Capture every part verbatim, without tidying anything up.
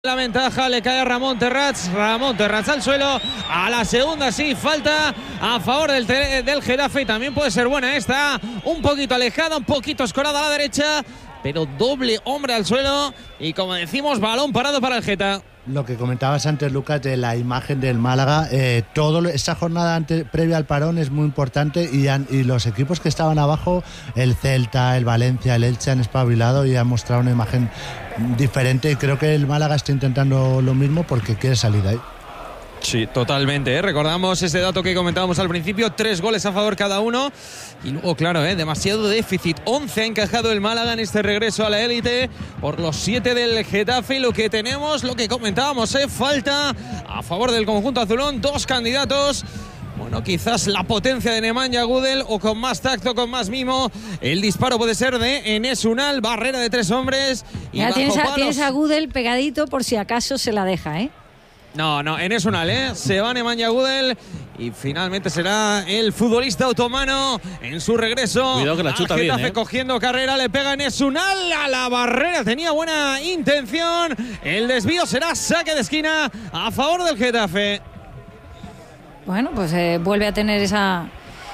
La ventaja le cae a Ramón Terrats, Ramón Terrats al suelo, a la segunda sí, falta a favor del, del Getafe, y también puede ser buena esta, un poquito alejada, un poquito escorada a la derecha, pero doble hombre al suelo y como decimos, balón parado para el Geta. Lo que comentabas antes, Lucas, de la imagen del Málaga, eh, todo esa jornada antes, previa al parón es muy importante y, han, y los equipos que estaban abajo, el Celta, el Valencia, el Elche, han espabilado y han mostrado una imagen diferente, y creo que el Málaga está intentando lo mismo porque quiere salir de ahí. Sí, totalmente, ¿eh? Recordamos ese dato que comentábamos al principio, tres goles a favor cada uno y luego, claro, ¿eh? demasiado déficit, once ha encajado el Málaga en este regreso a la élite por los siete del Getafe, y lo que tenemos, lo que comentábamos, ¿eh? falta a favor del conjunto azulón, dos candidatos. Bueno, quizás la potencia de Nemanja Gudel, o con más tacto, con más mimo, el disparo puede ser de Enes Unal, barrera de tres hombres y ya bajo tienes a, palos. tienes a Gudel pegadito por si acaso se la deja, ¿eh? No, no, Enes Unal, ¿eh? Se va Nemanja Gudel y finalmente será el futbolista otomano en su regreso. Cuidado que la chuta bien, ¿eh? Cogiendo carrera, le pega Enes Unal a la barrera, tenía buena intención. El desvío será saque de esquina a favor del Getafe. Bueno, pues eh, vuelve a tener esa...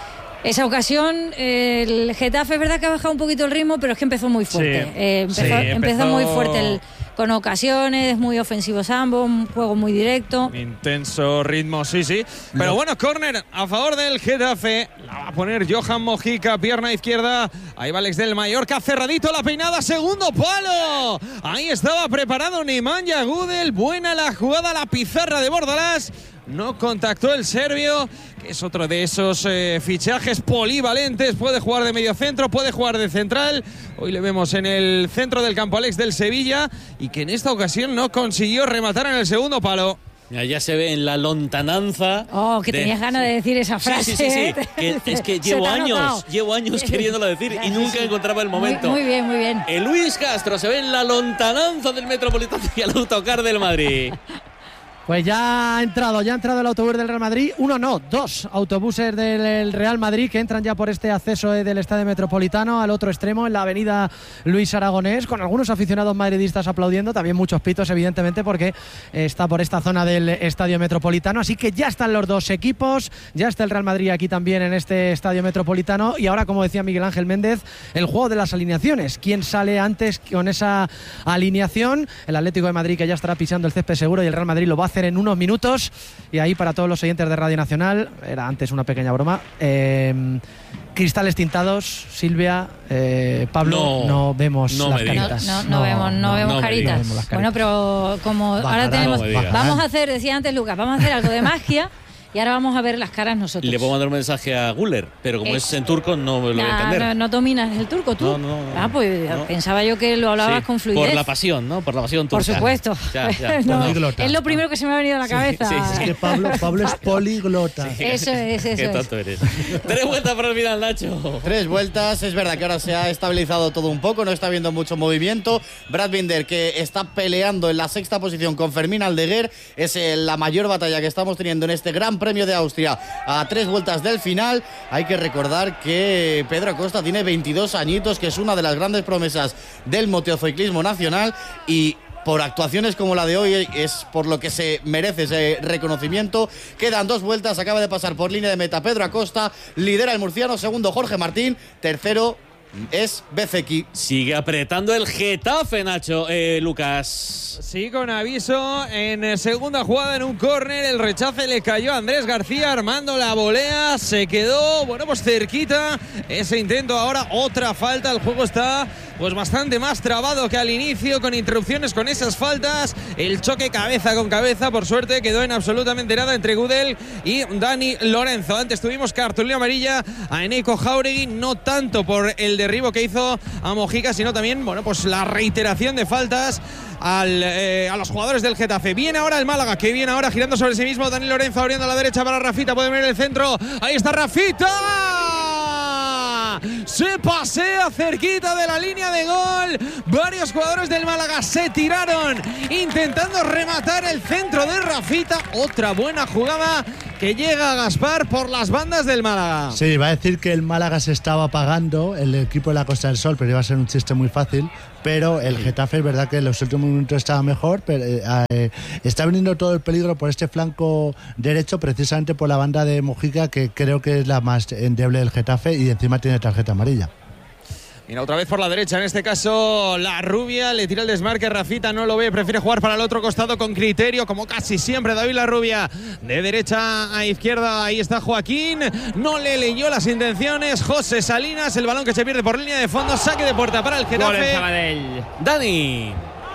Esa ocasión, eh, el Getafe es verdad que ha bajado un poquito el ritmo, pero es que empezó muy fuerte. Sí, eh, empezó, sí, empezó... empezó muy fuerte, el, con ocasiones, muy ofensivos ambos, un juego muy directo. Intenso ritmo, sí, sí. Pero no. Bueno, córner a favor del Getafe. La va a poner Johan Mojica, pierna izquierda. Ahí va Alex del Mallorca, cerradito la peinada, segundo palo. Ahí estaba preparado Nemanja Gudel. Buena la jugada, la pizarra de Bordalás. No contactó el serbio, que es otro de esos eh, fichajes polivalentes. Puede jugar de medio centro, puede jugar de central. Hoy le vemos en el centro del campo Alex del Sevilla, y que en esta ocasión no consiguió rematar en el segundo palo. Mira, ya se ve en la lontananza. Oh, que de... tenías ganas de decir esa frase. Sí, sí, sí, sí. Que es que llevo años, llevo años queriéndolo decir y nunca encontraba el momento. Muy, muy bien, muy bien. El Luis Castro se ve en la lontananza del Metropolitano y el autocar del Madrid. Pues ya ha entrado, ya ha entrado el autobús del Real Madrid. Uno no, dos autobuses del Real Madrid que entran ya por este acceso del Estadio Metropolitano al otro extremo, en la avenida Luis Aragonés, con algunos aficionados madridistas aplaudiendo, también muchos pitos evidentemente porque está por esta zona del Estadio Metropolitano. Así que ya están los dos equipos, ya está el Real Madrid aquí también en este Estadio Metropolitano, y ahora, como decía Miguel Ángel Méndez, el juego de las alineaciones. ¿Quién sale antes con esa alineación? El Atlético de Madrid, que ya estará pisando el césped seguro, y el Real Madrid lo va a hacer en unos minutos. Y ahí, para todos los oyentes de Radio Nacional, era antes una pequeña broma, eh, cristales tintados, Silvia, eh, Pablo, no, no vemos no las me caritas. No, no, no, no vemos, no, no vemos no caritas. No vemos bueno, pero como Bajará, ahora tenemos, no vamos a hacer, decía antes Lucas, vamos a hacer algo de magia. Y ahora vamos a ver las caras nosotros. Le puedo mandar un mensaje a Guller, pero como eh, es en turco no lo voy a entender. No, no dominas el turco tú. No, no, no, ah, pues no. Pensaba yo que lo hablabas sí, con fluidez. Por la pasión, ¿no? Por la pasión turca. Por supuesto. Ya, ya. no, es lo primero que se me ha venido a la cabeza. Sí, sí, sí. Es que Pablo, Pablo es poliglota. Sí. Eso es, eso Qué tonto es. eres. Tres vueltas para el final, Nacho. Tres vueltas. Es verdad que ahora se ha estabilizado todo un poco, no está habiendo mucho movimiento. Brad Binder, que está peleando en la sexta posición con Fermín Aldeguer, es eh, la mayor batalla que estamos teniendo en este Gran Premio de Austria. A tres vueltas del final. Hay que recordar que Pedro Acosta tiene veintidós añitos, que es una de las grandes promesas del motociclismo nacional, y por actuaciones como la de hoy es por lo que se merece ese reconocimiento. Quedan dos vueltas, acaba de pasar por línea de meta Pedro Acosta, lidera el murciano, segundo Jorge Martín, tercero es Bezeki. Sigue apretando el Getafe, Nacho, eh, Lucas. Sí, con aviso en segunda jugada, en un córner, el rechace le cayó a Andrés García, armando la volea, se quedó, bueno, pues cerquita ese intento. Ahora otra falta, el juego está pues bastante más trabado que al inicio, con interrupciones, con esas faltas, el choque cabeza con cabeza, por suerte quedó en absolutamente nada entre Gudel y Dani Lorenzo. Antes tuvimos cartulina amarilla a Eneco Jauregui, no tanto por el derribo que hizo a Mojica, sino también, bueno, pues la reiteración de faltas al, eh, a los jugadores del Getafe. Viene ahora el Málaga, que viene ahora girando sobre sí mismo. Dani Lorenzo abriendo a la derecha para Rafita, puede venir el centro, ahí está Rafita, se pasea cerquita de la línea de gol. Varios jugadores del Málaga se tiraron intentando rematar el centro de Rafita. Otra buena jugada que llega a Gaspar por las bandas del Málaga. Sí, iba a decir que el Málaga se estaba apagando, el equipo de la Costa del Sol, pero iba a ser un chiste muy fácil. Pero el Getafe es verdad que en los últimos minutos estaba mejor, pero eh, eh, está viniendo todo el peligro por este flanco derecho, precisamente por la banda de Mojica, que creo que es la más endeble del Getafe, y encima tiene tarjeta amarilla. Mira, otra vez por la derecha, en este caso la Rubia, le tira el desmarque, Rafita no lo ve, prefiere jugar para el otro costado con criterio, como casi siempre David La Rubia, de derecha a izquierda, ahí está Joaquín, no le leyó las intenciones, José Salinas, el balón que se pierde por línea de fondo, saque de puerta para el Getafe. Gol en Sabadell. Dani.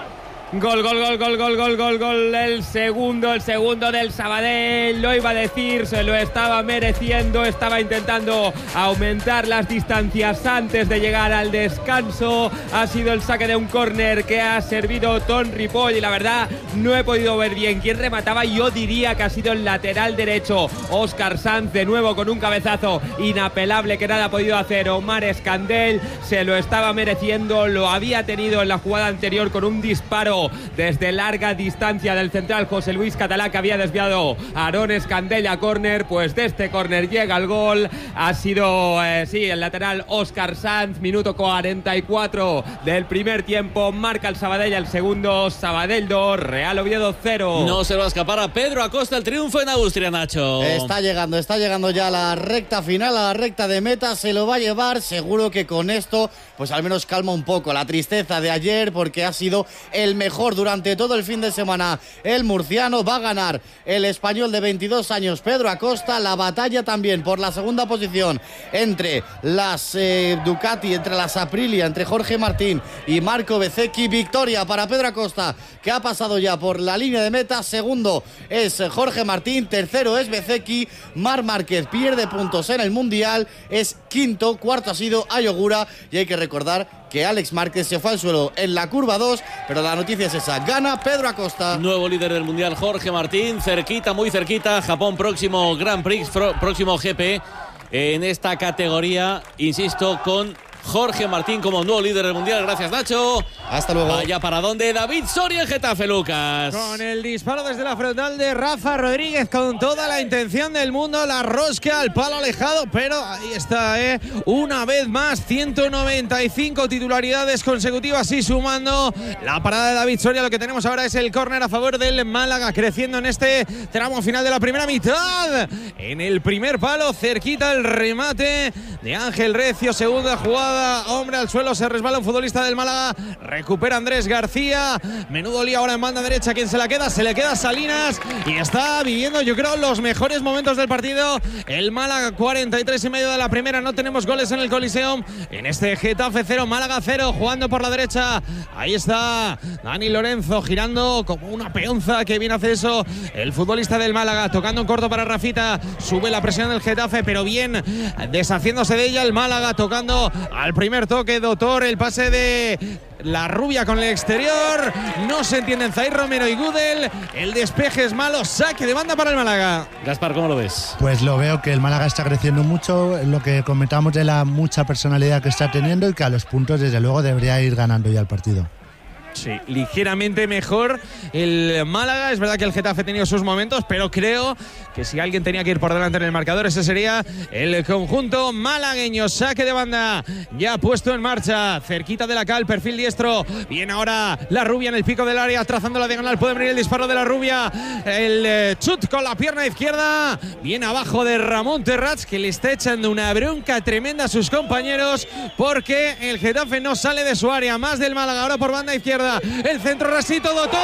Gol, gol, gol, gol, gol, gol, gol, gol, el segundo, el segundo del Sabadell, lo iba a decir, se lo estaba mereciendo, estaba intentando aumentar las distancias antes de llegar al descanso, ha sido el saque de un córner que ha servido Ton Ripoll y la verdad no he podido ver bien quién remataba, yo diría que ha sido el lateral derecho, Óscar Sanz, de nuevo con un cabezazo inapelable que nada ha podido hacer Omar Escandell, se lo estaba mereciendo, lo había tenido en la jugada anterior con un disparo desde larga distancia del central José Luis Catalá, que había desviado a Aarón Escandell a córner, pues de este córner llega el gol, ha sido eh, sí, el lateral Óscar Sanz, minuto cuarenta y cuatro del primer tiempo, marca el Sabadell, el segundo, Sabadell dos, Real Oviedo cero. No se va a escapar a Pedro Acosta el triunfo en Austria, Nacho. Está llegando, está llegando ya a la recta final, a la recta de meta, se lo va a llevar, seguro que con esto pues al menos calma un poco la tristeza de ayer, porque ha sido el mejor durante todo el fin de semana. El murciano va a ganar el español de veintidós años, Pedro Acosta, la batalla también por la segunda posición entre las eh, Ducati, entre las Aprilia, entre Jorge Martín y Marco Bezzecchi. Victoria para Pedro Acosta, que ha pasado ya por la línea de meta. Segundo es Jorge Martín, tercero es Bezzecchi. Marc Márquez pierde puntos en el Mundial, es quinto, cuarto ha sido Ayogura, y hay que recordar que Alex Márquez se fue al suelo en la curva dos, pero la noticia es esa, gana Pedro Acosta. Nuevo líder del Mundial, Jorge Martín, cerquita, muy cerquita, Japón, próximo Grand Prix, próximo G P en esta categoría, insisto, con Jorge Martín como nuevo líder del Mundial. Gracias, Nacho. Hasta luego. Vaya para dónde David Soria en Getafe, Lucas. Con el disparo desde la frontal de Rafa Rodríguez, con toda la intención del mundo, la rosca al palo alejado, pero ahí está, ¿eh? Una vez más, ciento noventa y cinco titularidades consecutivas y sumando la parada de David Soria. Lo que tenemos ahora es el córner a favor del Málaga, creciendo en este tramo final de la primera mitad. En el primer palo, cerquita el remate de Ángel Recio, segunda jugada. Hombre al suelo, se resbala un futbolista del Málaga, recupera Andrés García, menudo lío ahora en banda derecha, ¿quién se la queda? Se le queda Salinas y está viviendo, yo creo, los mejores momentos del partido el Málaga. Cuarenta y tres y medio de la primera, no tenemos goles en el Coliseum en este Getafe cero, Málaga cero, jugando por la derecha, ahí está Dani Lorenzo girando como una peonza, que viene a hacer eso el futbolista del Málaga, tocando en corto para Rafita, sube la presión del Getafe, pero bien deshaciéndose de ella el Málaga, tocando al primer toque, Doctor, el pase de La Rubia con el exterior, no se entienden Zair Romero y Gudel, el despeje es malo, saque de banda para el Málaga. Gaspar, ¿cómo lo ves? Pues lo veo que el Málaga está creciendo mucho, lo que comentamos de la mucha personalidad que está teniendo, y que a los puntos desde luego debería ir ganando ya el partido. Sí, ligeramente mejor el Málaga. Es verdad que el Getafe ha tenido sus momentos, pero creo que si alguien tenía que ir por delante en el marcador, ese sería el conjunto malagueño. Saque de banda ya puesto en marcha, cerquita de la cal, perfil diestro. Viene ahora La Rubia en el pico del área, trazando la diagonal. Puede venir el disparo de La Rubia, el eh, chut con la pierna izquierda, bien abajo de Ramón Terrats, que le está echando una bronca tremenda a sus compañeros, porque el Getafe no sale de su área. Más del Málaga ahora por banda izquierda. El centro, Rasito, Doctor.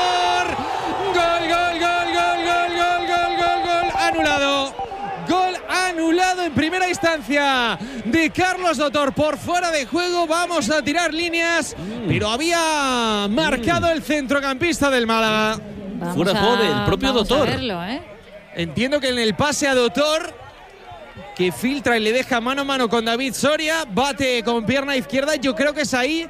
Gol, gol, gol, gol, gol, gol, gol, gol, gol. Anulado. Gol anulado en primera instancia de Carlos Doctor, por fuera de juego. Vamos a tirar líneas, mm. pero había marcado mm. el centrocampista del Málaga. Vamos fuera de juego del propio vamos Doctor. A verlo, ¿eh? Entiendo que en el pase a Doctor, que filtra y le deja mano a mano con David Soria, bate con pierna izquierda. Yo creo que es ahí.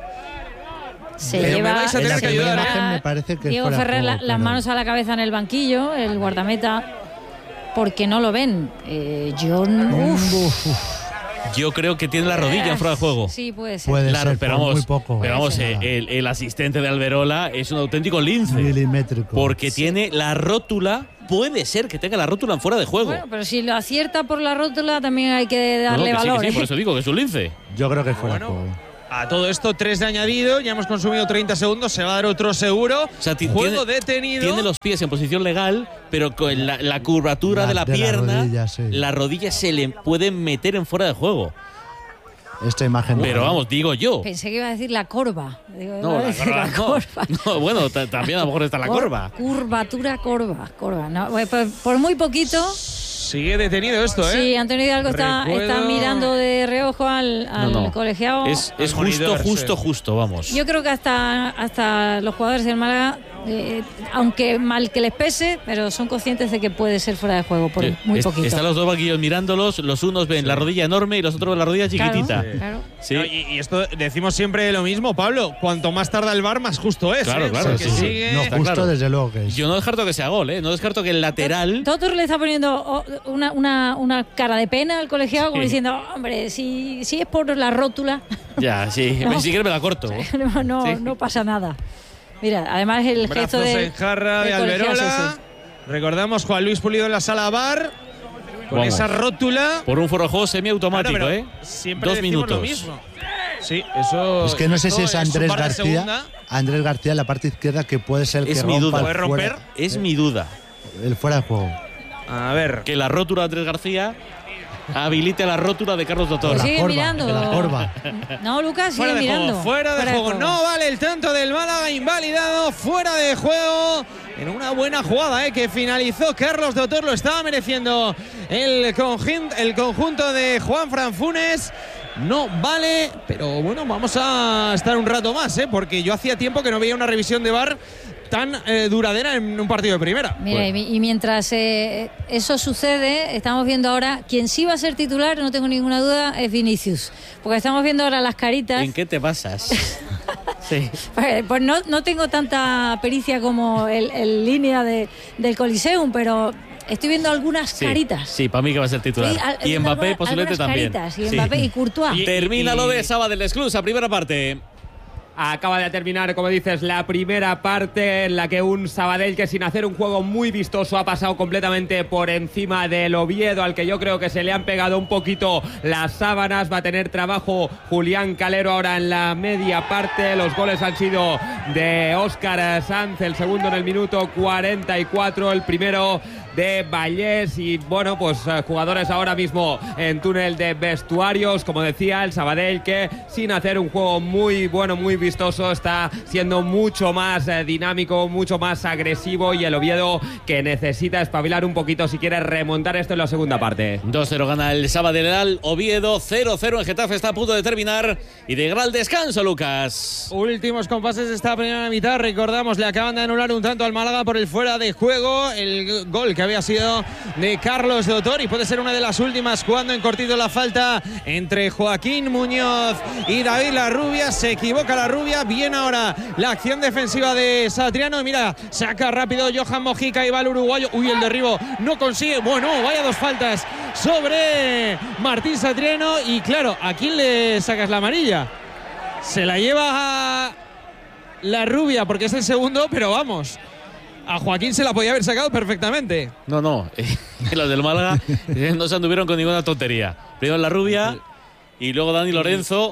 Se Pero lleva, me vais a tener que ayudar. Imagen me parece que Diego Ferrer la, las manos a la cabeza en el banquillo, el guardameta, porque no lo ven. Eh, yo uf. Yo creo que tiene la rodilla en fuera de juego. Sí, puede ser. Puede La- ser, pero por vamos, muy poco. pero vamos, Nada. eh, el, el asistente de Alberola es un auténtico lince. Milimétrico. Porque tiene la rótula, puede ser que tenga la rótula en fuera de juego. Bueno, pero si lo acierta por la rótula también hay que No, no, darle que sí, que valor. sí, ¿eh? por eso digo que es un lince. Yo creo que fuera Bueno. de juego. A todo esto, tres de añadido, ya hemos consumido treinta segundos, se va a dar otro seguro. O sea, ti- Juego tiene, detenido. tiene los pies en posición legal, pero con la, la curvatura La- de la de la pierna, rodilla, sí. la rodilla se le puede meter en fuera de juego. Esta imagen. Pero vamos, digo yo. Pensé que iba a decir la corva. Digo, No, iba a la decir corva, la no. corva. No, bueno, ta- también a lo mejor está la Cor- corva. Curvatura, corva. corva. No, pues, por, por muy poquito. Sigue detenido esto, ¿eh? Sí, Antonio Hidalgo está, Recuerdo- está mirando de reojo al, al No, no. colegiado. Es, es Al justo, monitor, justo, sí. justo, vamos. Yo creo que hasta, hasta los jugadores del Málaga, eh, aunque mal que les pese, pero son conscientes de que puede ser fuera de juego por Eh, muy es- poquito. Están los dos banquillos mirándolos, los unos ven la rodilla enorme y los otros ven la rodilla Claro, chiquitita. claro. Sí. No, y, y esto decimos siempre lo mismo, Pablo. Cuanto más tarda el V A R, más justo es. Claro, ¿eh? claro, Porque sí, sí. sigue- No, Está justo claro. desde luego que es. Yo no descarto que sea gol, ¿eh? No descarto que el lateral. Totor le está poniendo oh, una, una, una cara de pena al colegiado, como Sí. diciendo, hombre, si, si es por la rótula, Ya, sí. No. Si quieres me la corto. no, no, Sí. no pasa nada. Mira, además el gesto Brazos de. en jarra de del colegiado es Alberola. ese. Recordamos Juan Luis Pulido en la sala V A R. Con Vamos. esa rótula. Por un fuera de juego semiautomático, Claro, pero ¿eh? Siempre Dos decimos minutos. lo mismo. Sí, eso. Es que no sé si esto es Andrés un par de García. segunda. Andrés García en la parte izquierda que puede ser el Es que mi rompa duda. el ¿Puede romper? fuera, Es mi duda. el fuera de juego. A ver. Que la rótula de Andrés García habilite la rótula de Carlos Dotor. La Sigue corva, mirando. de la corva. No, Lucas, sigue Fuera de mirando. juego, fuera de juego. No vale el tanto del Málaga, invalidado, fuera de juego. En una buena jugada eh, que finalizó Carlos Dotor, lo estaba mereciendo el, conjun- el conjunto de Juan Fran Funes. No vale, pero bueno, vamos a estar un rato más, ¿eh? Porque yo hacía tiempo que no veía una revisión de V A R tan eh, duradera en un partido de primera. Mira, y mi- y mientras eh, eso sucede, estamos viendo ahora quien sí va a ser titular, no tengo ninguna duda, es Vinicius. Porque estamos viendo ahora las caritas. ¿En qué te basas? Sí. Pues, pues no, no tengo tanta pericia como el, el línea de, del Coliseum, pero estoy viendo algunas Sí, caritas. sí, para mí que va a ser titular. Sí, al- y viendo Mbappé alguna- posiblemente algunas también. caritas, y Sí. Mbappé y Courtois. Y- Termina y- lo de Saba del Exclusa, primera parte. Acaba de terminar, como dices, la primera parte en la que un Sabadell que sin hacer un juego muy vistoso ha pasado completamente por encima del Oviedo, al que yo creo que se le han pegado un poquito las sábanas. Va a tener trabajo Julián Calero ahora en la media parte. Los goles han sido de Óscar Sanz, el segundo en el minuto cuarenta y cuatro, el primero de Vallés. Y bueno, pues eh, jugadores ahora mismo en túnel de vestuarios, como decía, el Sabadell que sin hacer un juego muy bueno, muy vistoso, está siendo mucho más eh, dinámico, mucho más agresivo, y el Oviedo que necesita espabilar un poquito si quiere remontar esto en la segunda parte. dos cero gana el Sabadell al Oviedo, cero cero en Getafe, está a punto de terminar y de llegar al descanso, Lucas. Últimos compases de esta primera mitad. Recordamos, le acaban de anular un tanto al Málaga por el fuera de juego. El gol que había sido de Carlos Dotor, y puede ser una de las últimas, jugando en cortito la falta entre Joaquín Muñoz y David Larrubia. Se equivoca Larrubia. Bien ahora la acción defensiva de Satriano. Y mira, saca rápido Johan Mojica y va el uruguayo. Uy, el derribo no consigue. Bueno, vaya dos faltas sobre Martín Satriano. Y claro, ¿a quién le sacas la amarilla? Se la lleva a la rubia porque es el segundo, pero vamos, a Joaquín se la podía haber sacado perfectamente. No, no, eh, los del Málaga eh, no se anduvieron con ninguna tontería. Primero la rubia y luego Dani Lorenzo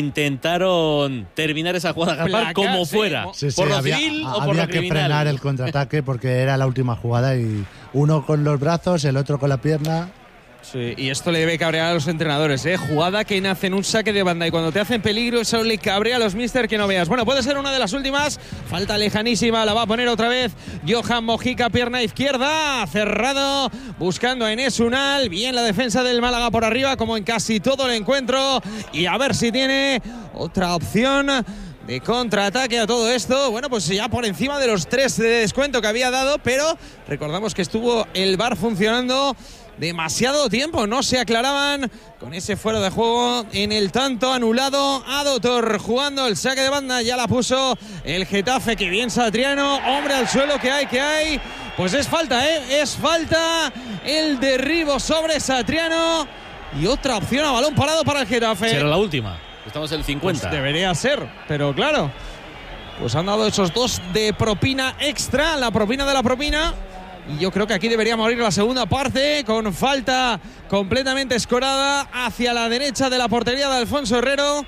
intentaron terminar esa jugada Placar, Gaspar como sí. fuera. Sí, sí, por lo había, civil o por había lo que criminal. frenar el contraataque porque era la última jugada y uno con los brazos, el otro con la pierna. Sí, y esto le debe cabrear a los entrenadores, ¿eh? Jugada que nace en un saque de banda y cuando te hacen peligro, eso le cabrea a los mister que no veas. Bueno, puede ser una de las últimas. Falta lejanísima, la va a poner otra vez Johan Mojica, pierna izquierda, cerrado, buscando a Enes Unal. Bien la defensa del Málaga por arriba, como en casi todo el encuentro. Y a ver si tiene otra opción de contraataque a todo esto. Bueno, pues ya por encima de los tres de descuento que había dado, pero recordamos que estuvo el V A R funcionando demasiado tiempo, no se aclaraban con ese fuera de juego en el tanto anulado a Dotor. Jugando el saque de banda, ya la puso el Getafe, que bien Satriano, hombre al suelo, que hay, que hay, pues es falta, ¿eh? Es falta el derribo sobre Satriano. Y otra opción a balón parado para el Getafe. Será la última. Estamos en el cincuenta. Pues debería ser, pero claro. Pues han dado esos dos de propina extra, la propina de la propina. Y yo creo que aquí debería morir la segunda parte, con falta completamente escorada hacia la derecha de la portería de Alfonso Herrero.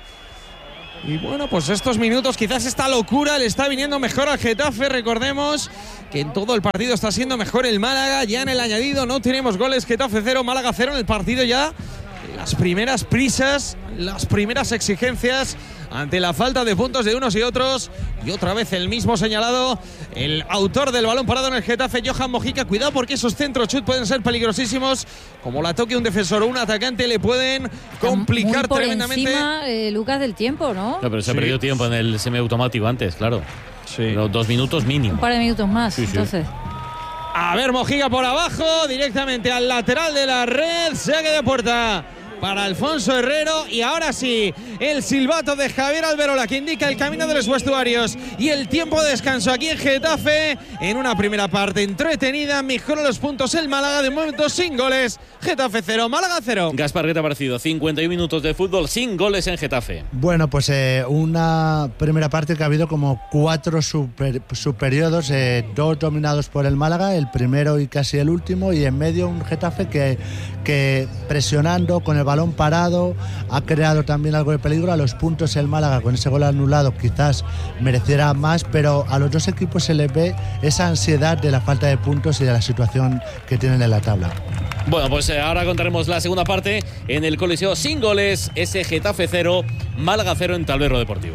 Y bueno, pues estos minutos, quizás esta locura le está viniendo mejor al Getafe. Recordemos que en todo el partido está siendo mejor el Málaga. Ya en el añadido no tenemos goles. Getafe cero, Málaga cero en el partido ya. Las primeras prisas, las primeras exigencias ante la falta de puntos de unos y otros. Y otra vez el mismo señalado, el autor del balón parado en el Getafe, Johan Mojica. Cuidado porque esos centro chut pueden ser peligrosísimos. Como la toque un defensor o un atacante, le pueden complicar muy por tremendamente. Encima, eh, Lucas, del tiempo, ¿no? No, pero se Sí. ha perdido tiempo en el semiautomático antes, claro. Sí. Los dos minutos mínimo. Un par de minutos más, Sí, sí. entonces. A ver, Mojica por abajo, directamente al lateral de la red. Saque de puerta para Alfonso Herrero. Y ahora sí, el silbato de Javier Alberola, que indica el camino de los vestuarios y el tiempo de descanso aquí en Getafe. En una primera parte entretenida, mejoró los puntos el Málaga, de momento sin goles. Getafe cero, Málaga cero. Gaspar, ¿qué te ha parecido? cincuenta y uno minutos de fútbol sin goles en Getafe. Bueno, pues eh, una primera parte que ha habido como cuatro super, subperiodos, eh, dos dominados por el Málaga, el primero y casi el último, y en medio un Getafe que, que presionando con el balón parado ha creado también algo de peligro. A los puntos el Málaga con ese gol anulado quizás mereciera más, pero a los dos equipos se les ve esa ansiedad de la falta de puntos y de la situación que tienen en la tabla. Bueno, pues eh, ahora contaremos la segunda parte en el Coliseo sin goles, ese Getafe cero, Málaga cero en Tablero Deportivo.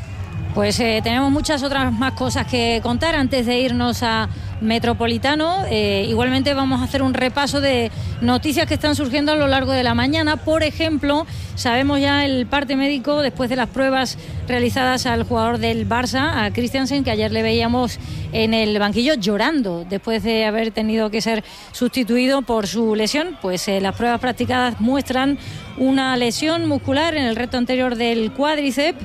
Pues eh, tenemos muchas otras más cosas que contar antes de irnos a Metropolitano. Eh, igualmente vamos a hacer un repaso de noticias que están surgiendo a lo largo de la mañana. Por ejemplo, sabemos ya el parte médico después de las pruebas realizadas al jugador del Barça, a Christiansen, que ayer le veíamos en el banquillo llorando después de haber tenido que ser sustituido por su lesión. Pues eh, las pruebas practicadas muestran una lesión muscular en el recto anterior del cuádriceps,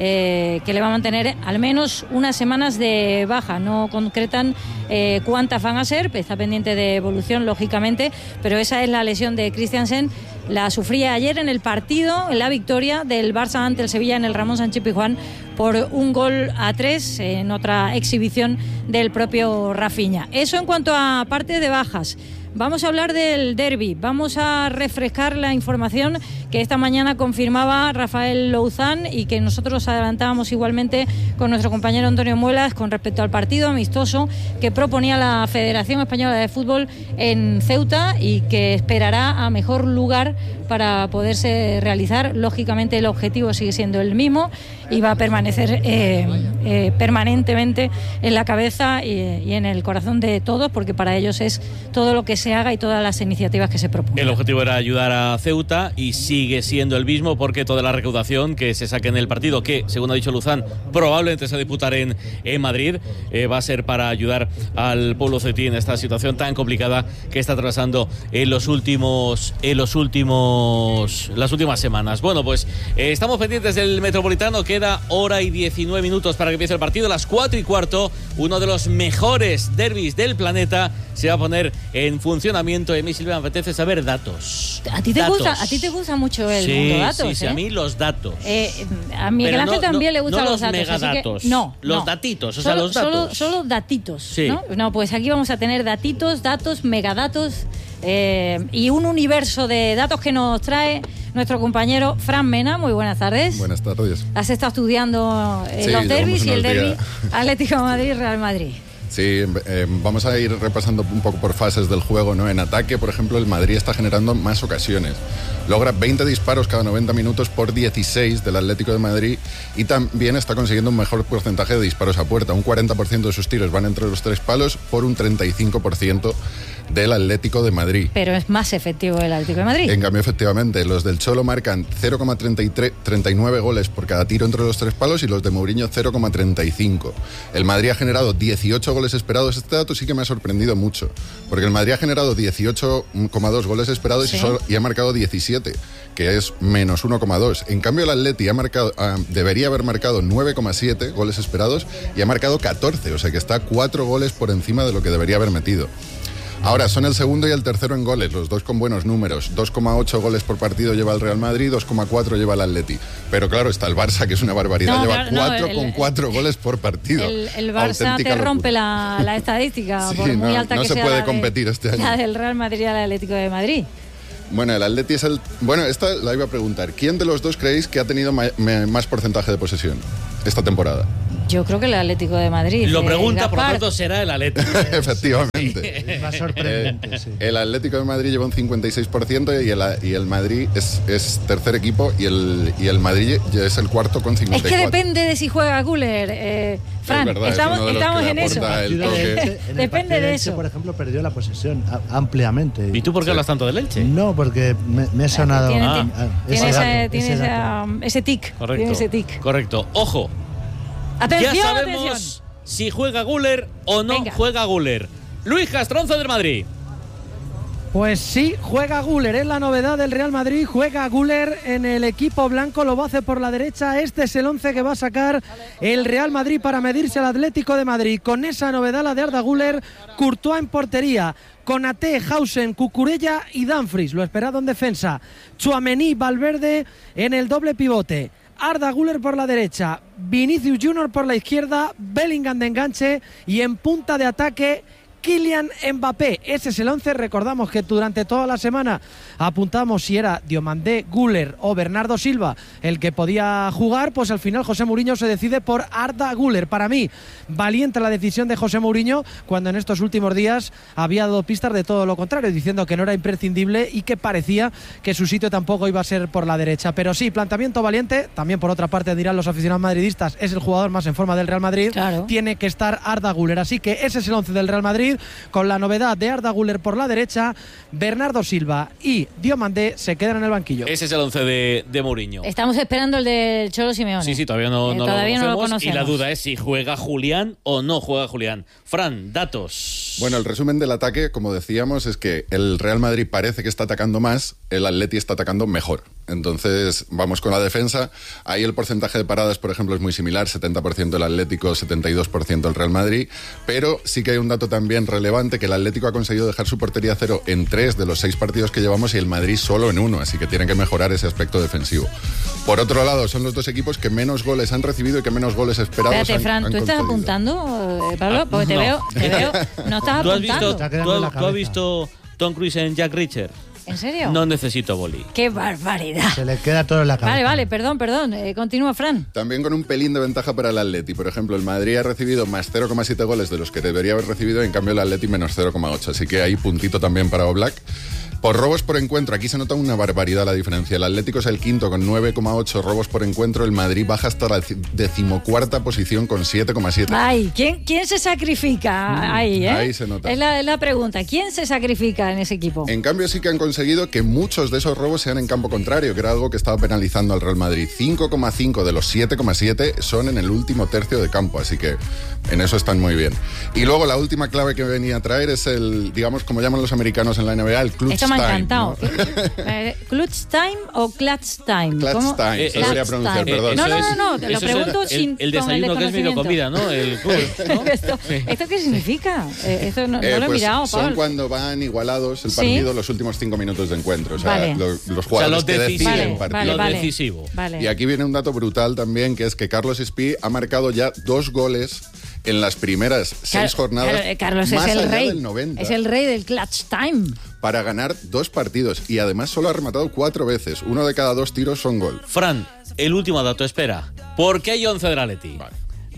eh, que le va a mantener al menos unas semanas de baja. No concretan eh, cuántas van a ser, está pendiente de evolución lógicamente, pero esa es la lesión de Christiansen. La sufría ayer en el partido, en la victoria del Barça ante el Sevilla en el Ramón Sánchez Pizjuán por un gol a tres, en otra exhibición del propio Rafinha. Eso en cuanto a parte de bajas. Vamos a hablar del derbi, vamos a refrescar la información que esta mañana confirmaba Rafael Louzán y que nosotros adelantábamos igualmente con nuestro compañero Antonio Muelas con respecto al partido amistoso que proponía la Federación Española de Fútbol en Ceuta y que esperará a mejor lugar para poderse realizar. Lógicamente el objetivo sigue siendo el mismo y va a permanecer eh, eh, permanentemente en la cabeza y, y en el corazón de todos, porque para ellos es todo lo que se haga y todas las iniciativas que se propongan. El objetivo era ayudar a Ceuta y sigue siendo el mismo, porque toda la recaudación que se saque en el partido, que según ha dicho Luzán probablemente se va a disputar en, en Madrid, eh, va a ser para ayudar al pueblo ceutí en esta situación tan complicada que está atravesando en los últimos en los últimos las últimas semanas. Bueno, pues eh, estamos pendientes del Metropolitano. Queda hora y diecinueve minutos para que empiece el partido. A las cuatro y cuarto, uno de los mejores derbis del planeta se va a poner en funcionamiento. Y a mí, Silvia, me apetece saber datos. ¿A ti te Datos. gusta, a ti te gusta mucho el sí, mundo datos? Sí, sí, ¿eh? a mí los datos. Eh, a Miguel Pero Ángel no- también no- le gustan no los los datos. así que- megadatos, no, los no. datitos, o sea, Solo- los datos. Solo, solo datitos. Sí. ¿no? no, pues aquí vamos a tener datitos, datos, megadatos eh, y un universo de datos que nos trae nuestro compañero Fran Mena. Muy buenas tardes. Buenas tardes. Has estado estudiando eh, Sí, los llevamos derbis y el unos derbi días. Atlético de Madrid-Real Madrid. Sí, eh, vamos a ir repasando un poco por fases del juego, ¿no? En ataque, por ejemplo, el Madrid está generando más ocasiones. Logra veinte disparos cada noventa minutos por dieciséis del Atlético de Madrid y también está consiguiendo un mejor porcentaje de disparos a puerta. Un cuarenta por ciento de sus tiros van entre los tres palos por un treinta y cinco por ciento del Atlético de Madrid. Pero es más efectivo el Atlético de Madrid. En cambio, efectivamente, los del Cholo marcan cero coma treinta y nueve goles por cada tiro entre los tres palos y los de Mourinho cero coma treinta y cinco. El Madrid ha generado dieciocho goles esperados. Este dato sí que me ha sorprendido mucho, porque el Madrid ha generado dieciocho coma dos goles esperados Sí. y, solo- y ha marcado diecisiete, que es menos uno coma dos. En cambio, el Atleti ha marcado, ah, debería haber marcado nueve coma siete goles esperados y ha marcado catorce, o sea que está cuatro goles por encima de lo que debería haber metido. Ahora, son el segundo y el tercero en goles, los dos con buenos números. dos coma ocho goles por partido lleva el Real Madrid, dos coma cuatro lleva el Atleti. Pero claro, está el Barça, que es una barbaridad, No, lleva claro, no, cuatro el- con cuatro goles por partido. El, el Barça Auténtica te locura. rompe la, la estadística, Sí, por muy no- alta no que se sea puede la de- competir este año. la del Real Madrid y el Atlético de Madrid. Bueno, el Atleti es el... Bueno, esta la iba a preguntar. ¿Quién de los dos creéis que ha tenido ma- ma- más porcentaje de posesión esta temporada? Yo creo que el Atlético de Madrid. Lo eh, pregunta, por lo Gaspar. tanto, será el Atlético. Efectivamente. Es más sorprendente, sí. El Atlético de Madrid lleva un cincuenta y seis por ciento y el, y el Madrid es, es tercer equipo y el, y el Madrid ya es el cuarto con Es cincuenta y que cuatro. depende de si juega Guller, eh, Fran. verdad, es estamos uno de los estamos que en eso. aporta el En el toque. partido en el Depende partido de Elche, eso. por ejemplo, perdió la posesión a- ampliamente. ¿Y tú por qué Sí. hablas tanto del Elche? No, porque me, me ha sonado Tiene, Ah, ti- ah, tiene ese ese, dato, tiene ese esa- dato. ese tic. Correcto. Tiene ese tic. Correcto. Ojo, Atención, ya sabemos atención. si juega Guller o no Venga. juega Guller. Luis Castronzo del Madrid. Pues sí, juega Guller, es la novedad del Real Madrid, juega Guller en el equipo blanco, lo va a hacer por la derecha, este es el once que va a sacar el Real Madrid para medirse al Atlético de Madrid, con esa novedad la de Arda Güler, Courtois en portería, Konaté, Hausen, Cucurella y Dumfries, lo esperado en defensa, Tchouaméni, Valverde en el doble pivote. Arda Güler por la derecha, Vinicius Junior por la izquierda, Bellingham de enganche y en punta de ataque Kylian Mbappé. Ese es el once. Recordamos que durante toda la semana apuntamos si era Diomandé, Güler o Bernardo Silva el que podía jugar, pues al final José Mourinho se decide por Arda Güler. Para mí, valiente la decisión de José Mourinho cuando en estos últimos días había dado pistas de todo lo contrario, diciendo que no era imprescindible y que parecía que su sitio tampoco iba a ser por la derecha. Pero sí, planteamiento valiente. También por otra parte dirán los aficionados madridistas, es el jugador más en forma del Real Madrid. Claro. Tiene que estar Arda Güler. Así que ese es el once del Real Madrid, con la novedad de Arda Güler por la derecha, Bernardo Silva y Diomandé se quedan en el banquillo. Ese es el once de, de Mourinho. Estamos esperando el del Cholo Simeone. Sí, sí, todavía no, Eh, no todavía lo no lo conocemos. Y la conocemos. duda es si juega Julián o no juega Julián. Fran, datos. Bueno, el resumen del ataque, como decíamos, es que el Real Madrid parece que está atacando más, el Atleti está atacando mejor. Entonces, vamos con la defensa. Ahí el porcentaje de paradas, por ejemplo, es muy similar, setenta por ciento el Atlético, setenta y dos por ciento el Real Madrid, pero sí que hay un dato también relevante, que el Atlético ha conseguido dejar su portería a cero en tres de los seis partidos que llevamos y el Madrid solo en uno, así que tienen que mejorar ese aspecto defensivo. Por otro lado, son los dos equipos que menos goles han recibido y que menos goles esperados Espérate, han, Fran, han ¿tú estás concedido. apuntando, eh, Pablo? Porque te no. veo, te veo, no estás ¿Tú has apuntando. visto, Está quedando tú en la has- tú has cabeza. visto Tom Cruise en Jack Reacher? ¿En serio? No necesito boli. ¡Qué barbaridad! Se le queda todo en la cabeza. Vale, vale, perdón, perdón. Eh, continúa, Fran. También con un pelín de ventaja para el Atleti. Por ejemplo, el Madrid ha recibido más cero coma siete goles de los que debería haber recibido, en cambio el Atleti menos cero coma ocho. Así que hay puntito también para Oblak. Por robos por encuentro, aquí se nota una barbaridad la diferencia. El Atlético es el quinto con nueve coma ocho robos por encuentro. El Madrid baja hasta la decimocuarta posición con siete coma siete. Ay, ¿quién, quién se sacrifica ahí, eh? ahí se nota. Es la, es la pregunta. ¿Quién se sacrifica en ese equipo? En cambio sí que han conseguido que muchos de esos robos sean en campo contrario, que era algo que estaba penalizando al Real Madrid. cinco coma cinco de los siete coma siete son en el último tercio de campo, así que en eso están muy bien. Y luego la última clave que venía a traer es el, digamos, como llaman los americanos en la N B A, el clutch Esto me time. ha encantado. ¿no? Eh, ¿Clutch time o clutch time? Clutch ¿Cómo? time, se Clutch debería pronunciar, time. perdón. No, no, Eso no, es- no, te lo eso es pregunto el, sin el, el con desayuno que es medio desconocimiento. comida, ¿no? El club, ¿no? ¿Esto, ¿Esto qué significa? Eh, esto no, no Eh, lo he pues mirado, son Pablo. cuando van igualados el Sí. partido los últimos cinco minutos de encuentro. O sea, Vale. lo- los O sea, jugadores lo que decisivo. deciden Vale, partido. vale, Lo vale. decisivo. Vale. Y aquí viene un dato brutal también, que es que Carlos Espí ha marcado ya dos goles en las primeras seis Claro, jornadas. claro, eh, Carlos más es el allá rey. del noventa, Es el rey del clutch time. para ganar dos partidos. Y además solo ha rematado cuatro veces. Uno de cada dos tiros son gol. Fran, el último dato, espera. ¿Por qué hay once del Atleti? Vale.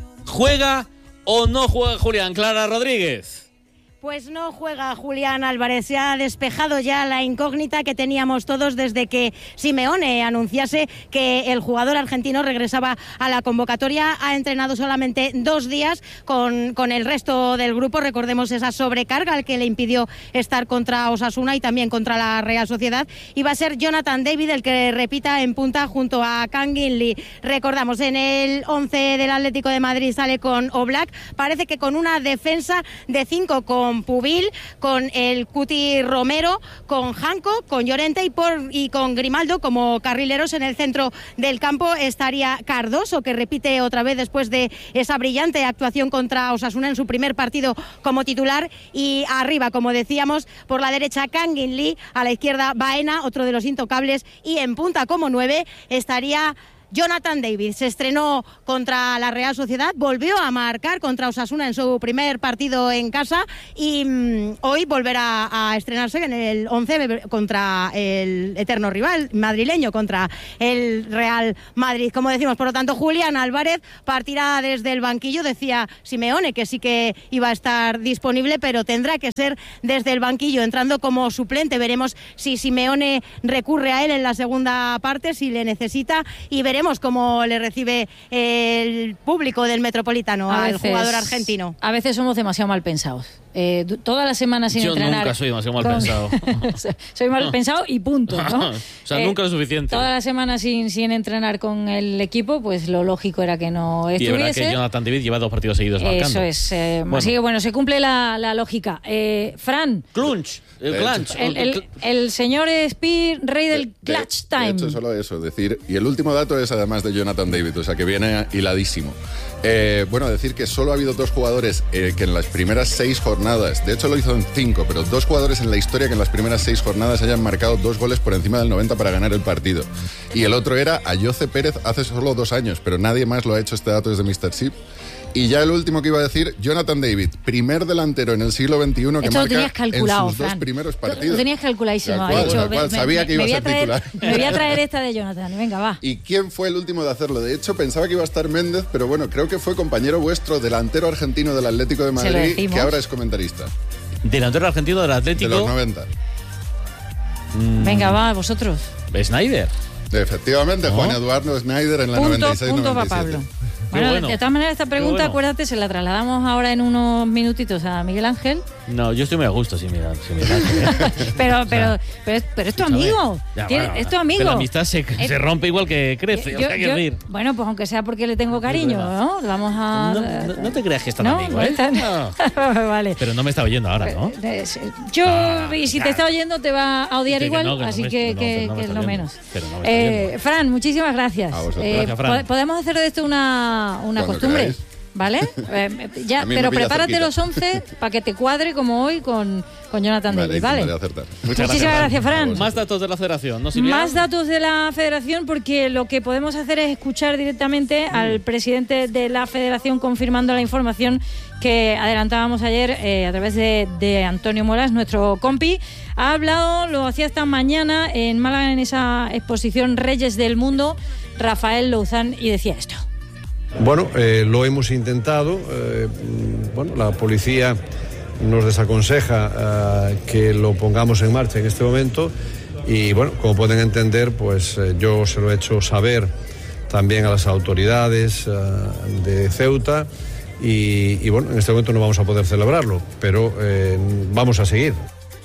¿Juega o no juega Julián? Clara Rodríguez. Pues no juega Julián Álvarez, se ha despejado ya la incógnita que teníamos todos desde que Simeone anunciase que el jugador argentino regresaba a la convocatoria. Ha entrenado solamente dos días con, con el resto del grupo, recordemos esa sobrecarga al que le impidió estar contra Osasuna y también contra la Real Sociedad, y va a ser Jonathan David el que repita en punta junto a Kangin Lee. Recordamos, en el once del Atlético de Madrid sale con Oblak, parece que con una defensa de cinco con con Pubil, con el Cuti Romero, con Janco, con Llorente y, por, y con Grimaldo como carrileros. En el centro del campo estaría Cardoso, que repite otra vez después de esa brillante actuación contra Osasuna en su primer partido como titular. Y arriba, como decíamos, por la derecha Kangin Lee, a la izquierda Baena, otro de los intocables, y en punta como nueve estaría Jonathan David. Se estrenó contra la Real Sociedad, volvió a marcar contra Osasuna en su primer partido en casa y mmm, hoy volverá a estrenarse en el once contra el eterno rival madrileño, contra el Real Madrid. Como decimos, por lo tanto, Julián Álvarez partirá desde el banquillo. Decía Simeone que sí que iba a estar disponible, pero tendrá que ser desde el banquillo, entrando como suplente. Veremos si Simeone recurre a él en la segunda parte, si le necesita, y veremos cómo le recibe el público del Metropolitano a al veces, jugador argentino. A veces somos demasiado mal pensados. Eh, toda la semana sin Yo entrenar. Yo nunca soy demasiado mal con... pensado. Soy mal pensado y punto, ¿no? O sea, eh, nunca lo suficiente. Toda la semana sin, sin entrenar con el equipo, pues lo lógico era que no estuviese. Y es verdad que Jonathan David lleva dos partidos seguidos marcando. Eso es. Eh, bueno. Así que bueno, se cumple la, la lógica. Eh, Fran. Clunch. El clutch. El, el, el señor Spear, rey del de, clutch time. De hecho, solo eso, decir. Y el último dato es además de Jonathan David, o sea que viene hiladísimo. Eh, bueno, decir que solo ha habido dos jugadores eh, que en las primeras seis jornadas, de hecho lo hizo en cinco, pero dos jugadores en la historia que en las primeras seis jornadas hayan marcado dos goles por encima del noventa para ganar el partido. Y el otro era Ayoce Pérez hace solo dos años, pero nadie más lo ha hecho. Este dato es de míster Chip. Y ya el último que iba a decir, Jonathan David, primer delantero en el siglo veintiuno que Esto marca lo tenías calculado, en sus Fran. dos primeros partidos. Lo tenías calculadísimo. De acuerdo, dicho, de acuerdo. me, Sabía me, que iba me a ser traer, titular. Me voy a traer esta de Jonathan. Venga, va. ¿Y quién fue el último de hacerlo? De hecho, pensaba que iba a estar Méndez, pero bueno, creo que fue compañero vuestro, delantero argentino del Atlético de Madrid, que ahora es comentarista. Delantero argentino del Atlético. De los noventa. Mm. Venga, va, vosotros. Snyder. Efectivamente, ¿No? Juan Eduardo Snyder en la punto, noventa y seis punto noventa y siete. para Pablo. Bueno, bueno, de todas maneras, esta pregunta, bueno. acuérdate, se la trasladamos ahora en unos minutitos a Miguel Ángel. No, yo estoy muy a gusto sin Miguel Ángel. pero, pero, pero, es, pero es tu amigo. Ya, Tiene, bueno, es tu amigo. pero la amistad se, es, se rompe igual que crece. yo, o sea, yo, que decir. bueno, pues aunque sea porque le tengo cariño, ¿no? Vamos a. No, no, no te creas que es tan ¿no? amigo, No ¿eh? es tan- No. vale. Pero no me está oyendo ahora, ¿no? Yo, Ah, y si ya. te está oyendo, te va a odiar Que igual, no, que no así me- que, no, que, pero no me que es está lo oyendo. menos. Pero no me está Eh, oyendo. Fran, muchísimas gracias. A vosotros. Eh, Gracias, Fran. po- podemos hacer de esto una, una Cuando costumbre. queráis. ¿Vale? Eh, ya, A mí me pero pilla prepárate cerquita. los once para que te cuadre como hoy con, con Jonathan Vale, David, ¿vale? intentaré acertar. Muchas Muchísimas gracias, Fran. Más datos de la federación, ¿no, Silvia? Más datos de la federación, porque lo que podemos hacer es escuchar directamente al presidente de la federación confirmando la información que adelantábamos ayer eh, a través de, de Antonio Moras, nuestro compi. Ha hablado, lo hacía esta mañana en Málaga en esa exposición Reyes del Mundo, Rafael Louzán, y decía esto. Bueno, eh, lo hemos intentado. Eh, bueno, la policía nos desaconseja eh, que lo pongamos en marcha en este momento y bueno, como pueden entender, pues eh, yo se lo he hecho saber también a las autoridades eh, de Ceuta y, y bueno, en este momento no vamos a poder celebrarlo, pero eh, vamos a seguir.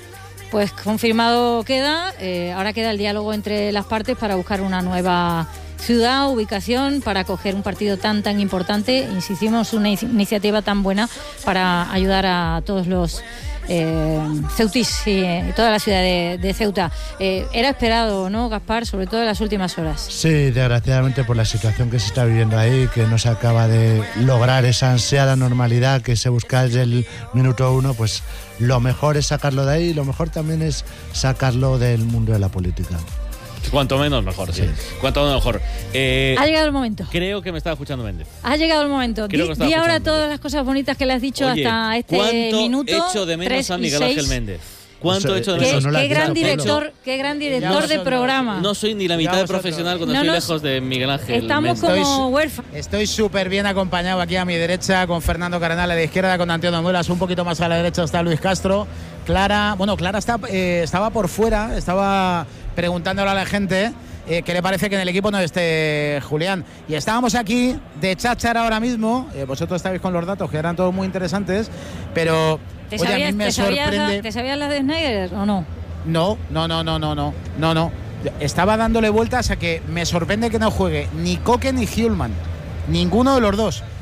Pues confirmado queda, eh, ahora queda el diálogo entre las partes para buscar una nueva ciudad, ubicación, para acoger un partido tan tan importante, insistimos, una in- iniciativa tan buena para ayudar a todos los eh, ceutis y eh, toda la ciudad de, de Ceuta. Eh, era esperado, ¿no, Gaspar? Sobre todo en las últimas horas. Sí, desgraciadamente por la situación que se está viviendo ahí, que no se acaba de lograr esa ansiada normalidad que se busca desde el minuto uno, pues lo mejor es sacarlo de ahí y lo mejor también es sacarlo del mundo de la política. Cuanto menos mejor, sí. Cuanto menos mejor. Eh, Ha llegado el momento. creo que me estaba escuchando Méndez. Ha llegado el momento. Creo Di, que estaba di ahora escuchando. todas las cosas bonitas que le has dicho Oye, hasta este ¿cuánto minuto. echo de menos tres a y Miguel seis. Ángel Méndez? ¿Cuánto Eso- echo de Qué, eso menos? no lo qué has gran dicho, director, qué gran director de vosotros. programa. No soy ni la Ya mitad de vosotros. profesional cuando No estoy nos- lejos de Miguel Ángel Estamos Méndez. como Estoy- huérfanos. Estoy súper bien acompañado aquí a mi derecha con Fernando Cardenal a la izquierda, con Antonio Muelas, un poquito más a la derecha está Luis Castro. Clara, bueno, Clara está, eh, estaba por fuera, estaba preguntándole a la gente eh, qué le parece que en el equipo no esté Julián. Y estábamos aquí de cháchara ahora mismo, eh, vosotros estabais con los datos que eran todos muy interesantes, pero ¿Te oye, a sabías, mí me te sabías la- sorprende. ¿Te sabías las de Snyder o no? No, no, no, no, no, no, no, no. Estaba dándole vueltas a que me sorprende que no juegue ni Coque ni Hjulman. Ninguno de los dos.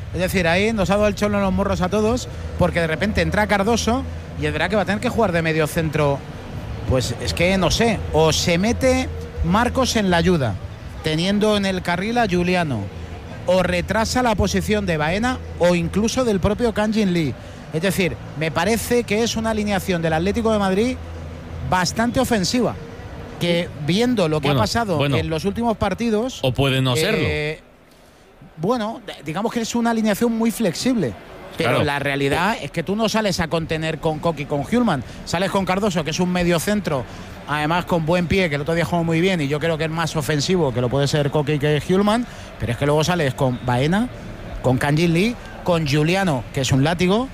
Es decir, ahí nos ha dado el cholo en los morros a todos, porque de repente entra Cardoso y es verdad que va a tener que jugar de medio centro. Pues es que no sé, o se mete Marcos en la ayuda, teniendo en el carril a Juliano, o retrasa la posición de Baena o incluso del propio Kang-in Lee. Es decir, me parece que es una alineación del Atlético de Madrid bastante ofensiva, que viendo lo que bueno, ha pasado bueno. en los últimos partidos... O puede no eh, serlo. Bueno, digamos que es una alineación muy flexible. Pero claro. la realidad es que tú no sales a contener con Coqui, con Hjulman. Sales con Cardoso, que es un medio centro, además con buen pie, que el otro día jugó muy bien y yo creo que es más ofensivo que lo puede ser Coqui que Hjulman. Pero es que luego sales con Baena, con Kang-in Lee, con Juliano, que es un látigo.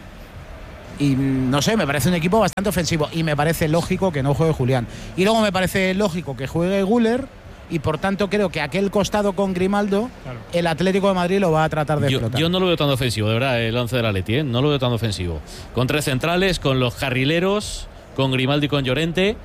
Y no sé, me parece un equipo bastante ofensivo. Y me parece lógico que no juegue Julián. Y luego me parece lógico que juegue Güler. Y por tanto creo que aquel costado con Grimaldo, claro, el Atlético de Madrid lo va a tratar de yo, explotar. Yo no lo veo tan ofensivo, de verdad, el once del Atleti, ¿eh? No lo veo tan ofensivo. Con tres centrales, con los carrileros, con Grimaldo y con Llorente,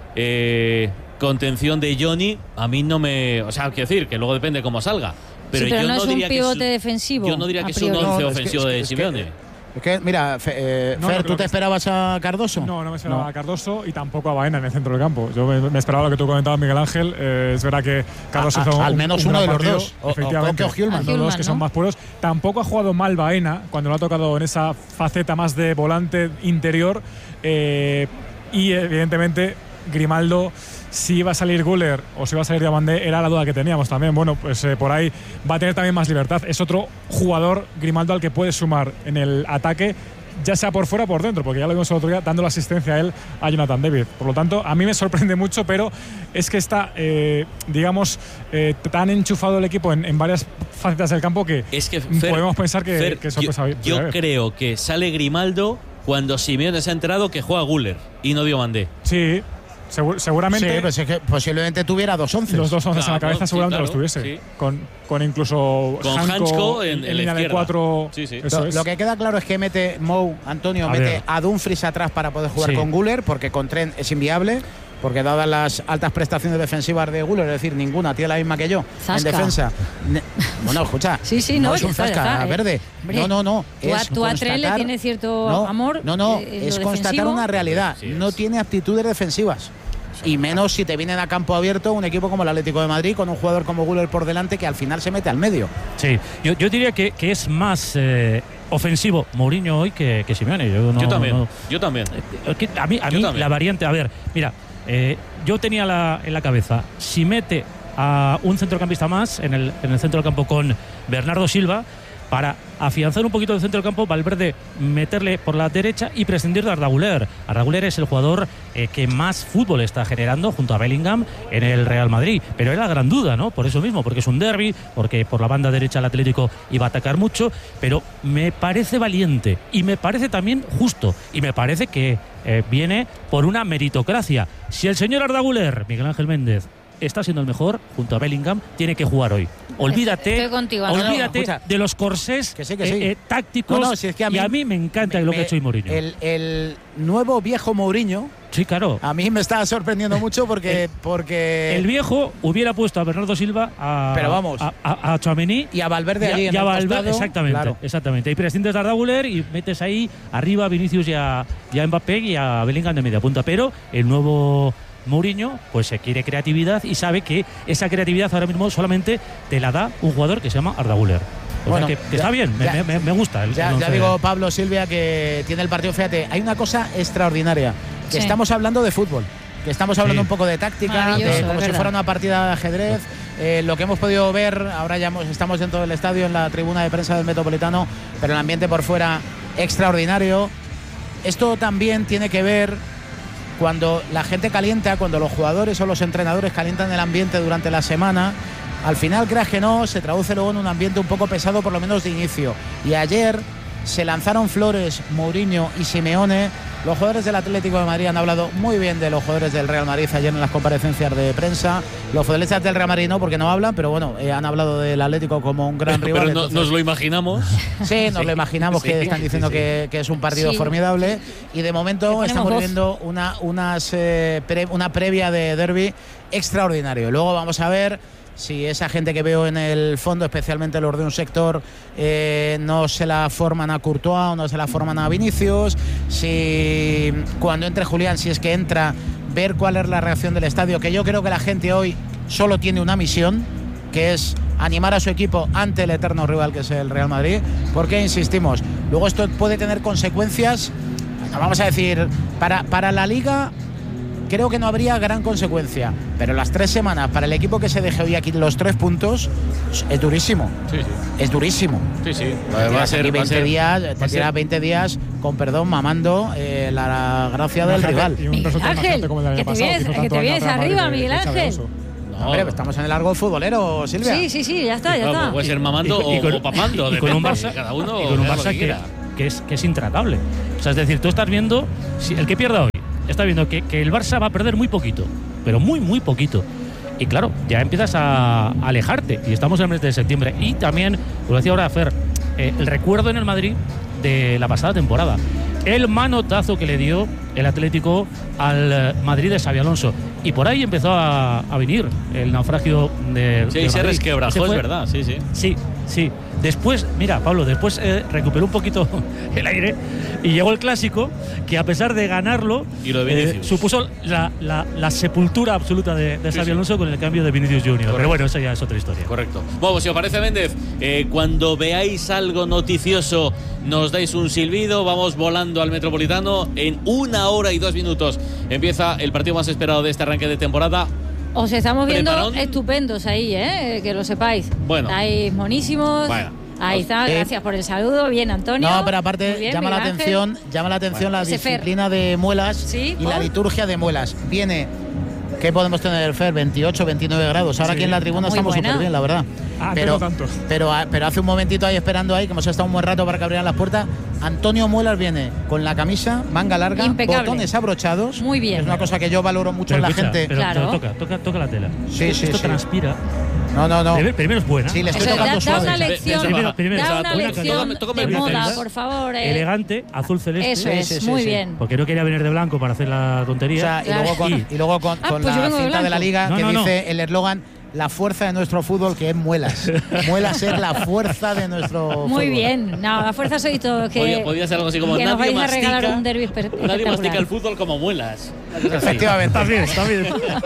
eh, contención de Johnny, a mí no me... O sea, quiero decir, que luego depende cómo salga. Pero, sí, pero yo no, no es diría un pivote que es, defensivo. Yo no diría que es un once no, ofensivo es que, es que, de Simeone. Es que, Es que, mira, Fe, eh, no, Fer, no, ¿tú te esperabas a Cardoso? No, no me esperaba no. a Cardoso y tampoco a Baena en el centro del campo. Yo me, me esperaba lo que tú comentabas, Miguel Ángel. Eh, es verdad que Cardoso a, hizo a, un, al menos un uno de los partido, dos. O, efectivamente. O, o Hjulman. Los dos que ¿no? son más puros. Tampoco ha jugado mal Baena cuando lo ha tocado en esa faceta más de volante interior. Eh, y evidentemente Grimaldo, si iba a salir Güler o si iba a salir Diomandé, era la duda que teníamos también. Bueno, pues eh, por ahí va a tener también más libertad. Es otro jugador, Grimaldo, al que puede sumar en el ataque, ya sea por fuera o por dentro, porque ya lo vimos el otro día dando la asistencia a él a Jonathan David. Por lo tanto, a mí me sorprende mucho, pero es que está, eh, digamos, eh, tan enchufado el equipo en, en varias facetas del campo que, es que Fer, podemos pensar que, Fer, que eso yo, puede yo creo que sale Grimaldo cuando Simeone se ha enterado que juega Güler y no Diomandé. Sí. Segur, seguramente. Sí, pues es que posiblemente tuviera dos once. Los dos once claro, en la cabeza, seguramente sí, claro, los tuviese. Sí. Con, con incluso. Con Hansko en, en, en línea de cuatro. Sí, sí. Eso lo, es. lo que queda claro es que mete Mou, Antonio, a mete ver. a Dumfries atrás para poder jugar sí. con Güler, porque con Trent es inviable. Porque dadas las altas prestaciones defensivas de Güler, es decir, ninguna tiene la misma que yo Zasca. en defensa. Ne bueno, escucha, sí, sí, no, no es un Zasca está, verde. Hombre, no, no, no. Tú a, tú a Trent le tiene cierto no, amor. No, no, eh, es constatar defensivo. una realidad. Sí, no tiene aptitudes defensivas. Y menos si te vienen a campo abierto un equipo como el Atlético de Madrid con un jugador como Güler por delante que al final se mete al medio. Sí, yo, yo diría que, que es más eh, ofensivo Mourinho hoy que, que Simeone. Yo, no, yo también, no, yo también. Eh, a mí, a mí la variante, a ver, mira, eh, yo tenía la, en la cabeza, si mete a un centrocampista más en el, en el centro del campo con Bernardo Silva, para afianzar un poquito el centro del campo, Valverde meterle por la derecha y prescindir de Arda Güler. Arda Güler es el jugador eh, que más fútbol está generando junto a Bellingham en el Real Madrid, pero era la gran duda, ¿no? Por eso mismo, porque es un derbi, porque por la banda derecha el Atlético iba a atacar mucho, pero me parece valiente y me parece también justo y me parece que eh, viene por una meritocracia. Si el señor Arda Güler, Miguel Ángel Méndez, está siendo el mejor junto a Bellingham, tiene que jugar hoy. Olvídate, contigo, olvídate no, no, de los corsés que sí, que sí. Eh, eh, tácticos. No, no, si es que a mí, y a mí me encanta me, lo que ha hecho hoy Mourinho. El, el nuevo viejo Mourinho. Sí, claro. A mí me está sorprendiendo mucho porque. El, porque el viejo hubiera puesto a Bernardo Silva, a, Pero vamos, a, a, a Tchouaméni y a Valverde allí. Y, en y a el Valverde, costado, exactamente. Claro. Exactamente. Y prescindes de Arda Güler y metes ahí arriba a Vinicius y a, y a Mbappé y a Bellingham de media punta. Pero el nuevo Mourinho pues se quiere creatividad y sabe que esa creatividad ahora mismo solamente te la da un jugador que se llama Arda Güler. O bueno, sea que, que ya, está bien, ya, me, me, me gusta. El, ya, el ya digo, Pablo Silvia, que tiene el partido. Fíjate, hay una cosa extraordinaria, que sí. estamos hablando de fútbol, que estamos hablando sí. un poco de táctica, de, como si fuera una partida de ajedrez. Eh, lo que hemos podido ver, ahora ya hemos, estamos dentro del estadio, en la tribuna de prensa del Metropolitano, pero el ambiente por fuera extraordinario. Esto también tiene que ver cuando la gente calienta, cuando los jugadores o los entrenadores calientan el ambiente durante la semana. Al final, creas que no, se traduce luego en un ambiente un poco pesado, por lo menos de inicio. Y ayer se lanzaron flores Mourinho y Simeone Los jugadores del Atlético de Madrid han hablado muy bien de los jugadores del Real Madrid ayer en las comparecencias de prensa. Los futbolistas del Real Madrid no, porque no hablan, pero bueno, eh, han hablado del Atlético como un gran rival. Pero no, entonces, nos lo imaginamos. Sí, nos sí, lo imaginamos, sí, que están diciendo sí, sí. Que, que es un partido Sí. formidable. Y de momento estamos voz. viviendo una, unas, eh, pre, una previa de derbi extraordinario. Luego vamos a ver si esa gente que veo en el fondo, especialmente los de un sector, eh, no se la forman a Courtois o no se la forman a Vinicius, si cuando entre Julián, si es que entra, ver cuál es la reacción del estadio, que yo creo que la gente hoy solo tiene una misión, que es animar a su equipo ante el eterno rival que es el Real Madrid, porque insistimos, luego esto puede tener consecuencias, vamos a decir, para, para la Liga. Creo que no habría gran consecuencia, pero las tres semanas para el equipo que se deje hoy aquí los tres puntos es durísimo. Sí, sí. Es durísimo. Sí, sí. Te Va a tiras ser, aquí va a veinte ser- días, va a te ser- tiras veinte días con perdón mamando eh, la, la gracia del rival. Y un Miguel resultado Ángel, imagínate como el del que año te pasado, vienes, hizo que tanto te daño vienes al Real Madrid arriba, de- Miguel de Xabi Ángel. Alonso. No, hombre, estamos en el árbol futbolero, Silvia. Sí, sí, sí, ya está, ya Claro, está. puede ser mamando Y- y o, con- o papando. y con un depende, Barça, cada uno y con un haga lo Barça que, quiera. que es, que es intratable. O sea, es decir, tú estás viendo, si el que pierda hoy, está viendo que, que el Barça va a perder muy poquito, pero muy, muy poquito. Y claro, ya empiezas a, a alejarte. Y estamos en el mes de septiembre. Y también, lo decía ahora Fer, eh, el recuerdo en el Madrid de la pasada temporada. El manotazo que le dio el Atlético al eh, Madrid de Xabi Alonso. Y por ahí empezó a, a venir el naufragio de. Sí, del se Madrid. resquebrajó, Ese es fue- verdad, sí, sí. Sí, sí. Después, mira, Pablo, después eh, recuperó un poquito el aire y llegó el clásico, que a pesar de ganarlo, Y lo de eh, Vinicius. supuso la, la, la sepultura absoluta de, de Sí, Xabi sí. Alonso con el cambio de Vinicius junior Correcto. Pero bueno, eso ya es otra historia. Correcto. Bueno, pues si os parece, Méndez, eh, cuando veáis algo noticioso, nos dais un silbido, vamos volando al Metropolitano. En una hora y dos minutos empieza el partido más esperado de este arranque de temporada. Os estamos viendo Preparón. estupendos ahí, ¿eh? Que lo sepáis. Bueno. Estáis monísimos. Bueno. Ahí está, Eh, gracias por el saludo. Bien, Antonio. No, pero Muy aparte bien, llama la Miguel Ángel. atención, llama la atención la Ese Fer. disciplina de Muelas Sí, y la ¿por? liturgia de Muelas. Viene, ¿qué podemos tener, Fer? veintiocho, veintinueve grados. Ahora Sí. aquí en la tribuna Muy estamos buena. súper bien, la verdad. Ah, pero, no tanto. pero, pero hace un momentito ahí esperando ahí, que hemos estado un buen rato para que abrieran las puertas. Antonio Muelas viene con la camisa, manga larga, Impecable. botones abrochados. Muy bien. Es una cosa que yo valoro mucho Pero en la escucha, gente. pero, Claro. pero toca, toca, toca la tela. Sí, sí, Esto sí. transpira. No, no, no. Primero, primero es buena. Sí, le estoy Eso, da, tocando da suave. una Ve- lección, Primero- primero, da o sea, una tócame- lección tócame- tócame de el moda, celeste. por favor. eh. Elegante, azul celeste. Eso Sí, es, sí, sí, muy sí. bien. Porque no quería venir de blanco para hacer la O tontería. sea, y Claro. luego con, y luego con, Ah, con pues yo la vengo de cinta de la blanco. liga No, que no, no. dice el eslogan: la fuerza de nuestro fútbol, que es Muelas. Muelas es la fuerza de nuestro Muy fútbol. bien. No, la fuerza sois todos. Que, Podía, podía ser algo así como que nos nadie vais a regalar mastica, un derbi espe- nadie espectacular. mastica el fútbol como Muelas. Una cosa así. Efectivamente. También, también.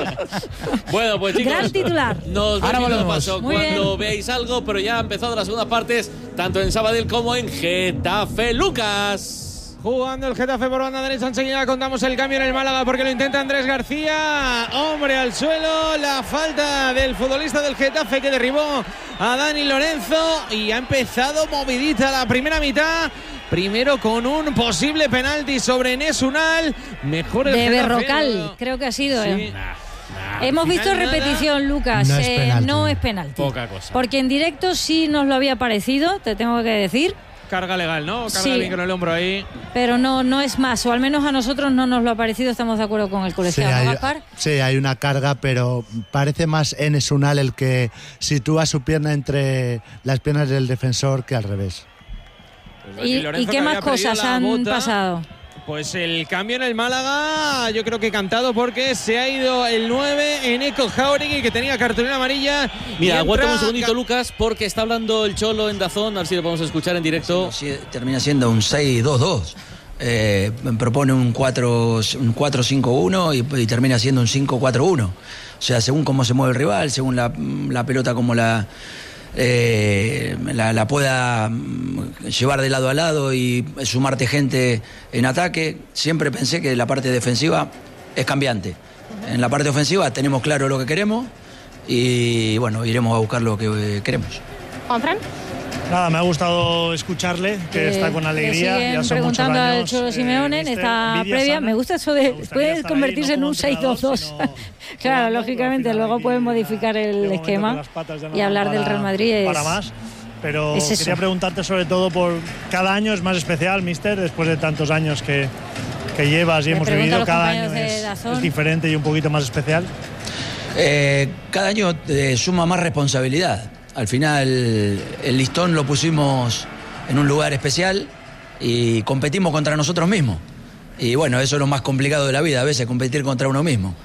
Bueno, pues chicos, Gran titular. nos Ahora vemos volvemos. paso Muy cuando bien. veáis algo, pero ya han empezado las segundas partes, tanto en Sabadell como en Getafe. Lucas. Jugando el Getafe por banda derecha, enseguida contamos el cambio en el Málaga porque lo intenta Andrés García. Hombre al suelo, la falta del futbolista del Getafe que derribó a Dani Lorenzo y ha empezado movidita la primera mitad. Primero con un posible penalti sobre Enes Unal. Mejor el De Getafe. Berrocal, creo que ha sido. Sí. eh. Nah, Hemos al visto final nada. repetición, Lucas. No es eh, penalti. no es penalti. Poca cosa. Porque en directo sí nos lo había parecido, te tengo que decir. Carga legal, ¿no? Carga Sí. bien con el hombro ahí. Pero no, no es más, o al menos a nosotros no nos lo ha parecido, estamos de acuerdo con el Sí colegiado, ¿no, hay, Gaspar? sí, hay una carga, pero parece más Enes Unal el que sitúa su pierna entre las piernas del defensor que al revés. Pues ¿Y, Lorenzo, y que qué más había perdido cosas la han bota. pasado? Pues el cambio en el Málaga, yo creo que cantado porque se ha ido el nueve en Eco Jauregui, que tenía cartulina amarilla. Mira, y aguanta entra un segundito, Ga- Lucas, porque está hablando el Cholo en Dazón, a ver si lo podemos escuchar en directo. Sí, termina siendo un seis dos dos. Eh, propone un cuatro cinco uno y, y termina siendo un cinco cuatro uno. O sea, según cómo se mueve el rival, según la, la pelota como la, eh, la, la pueda mm, llevar de lado a lado y sumarte gente en ataque. Siempre pensé que la parte defensiva es cambiante. En la parte ofensiva tenemos claro lo que queremos y bueno, iremos a buscar lo que eh, queremos. ¿Juanfran? Nada, me ha gustado escucharle, que Eh, está con le alegría. siguen Ya son muchos preguntando al años. Cholo Simeone en mister, esta envidia previa. sana. Me gusta eso de gustaría puede estar ahí, convertirse no en como un seis dos dos. entrenador, Claro, jugando, lógicamente, pero al luego final pueden aquí, modificar el llega un momento que esquema las patas ya no y dan hablar para- del Real Madrid es, para más. Pero es eso. quería preguntarte sobre todo por cada año es más especial, mister, después de tantos años que, que llevas y Me hemos pregunto a vivido, los cada compañeros año de es, Dazón. es diferente y un poquito más especial. Eh, cada año eh, suma más responsabilidad. Al final el listón lo pusimos en un lugar especial y competimos contra nosotros mismos. Y bueno, eso es lo más complicado de la vida, a veces competir contra uno mismo.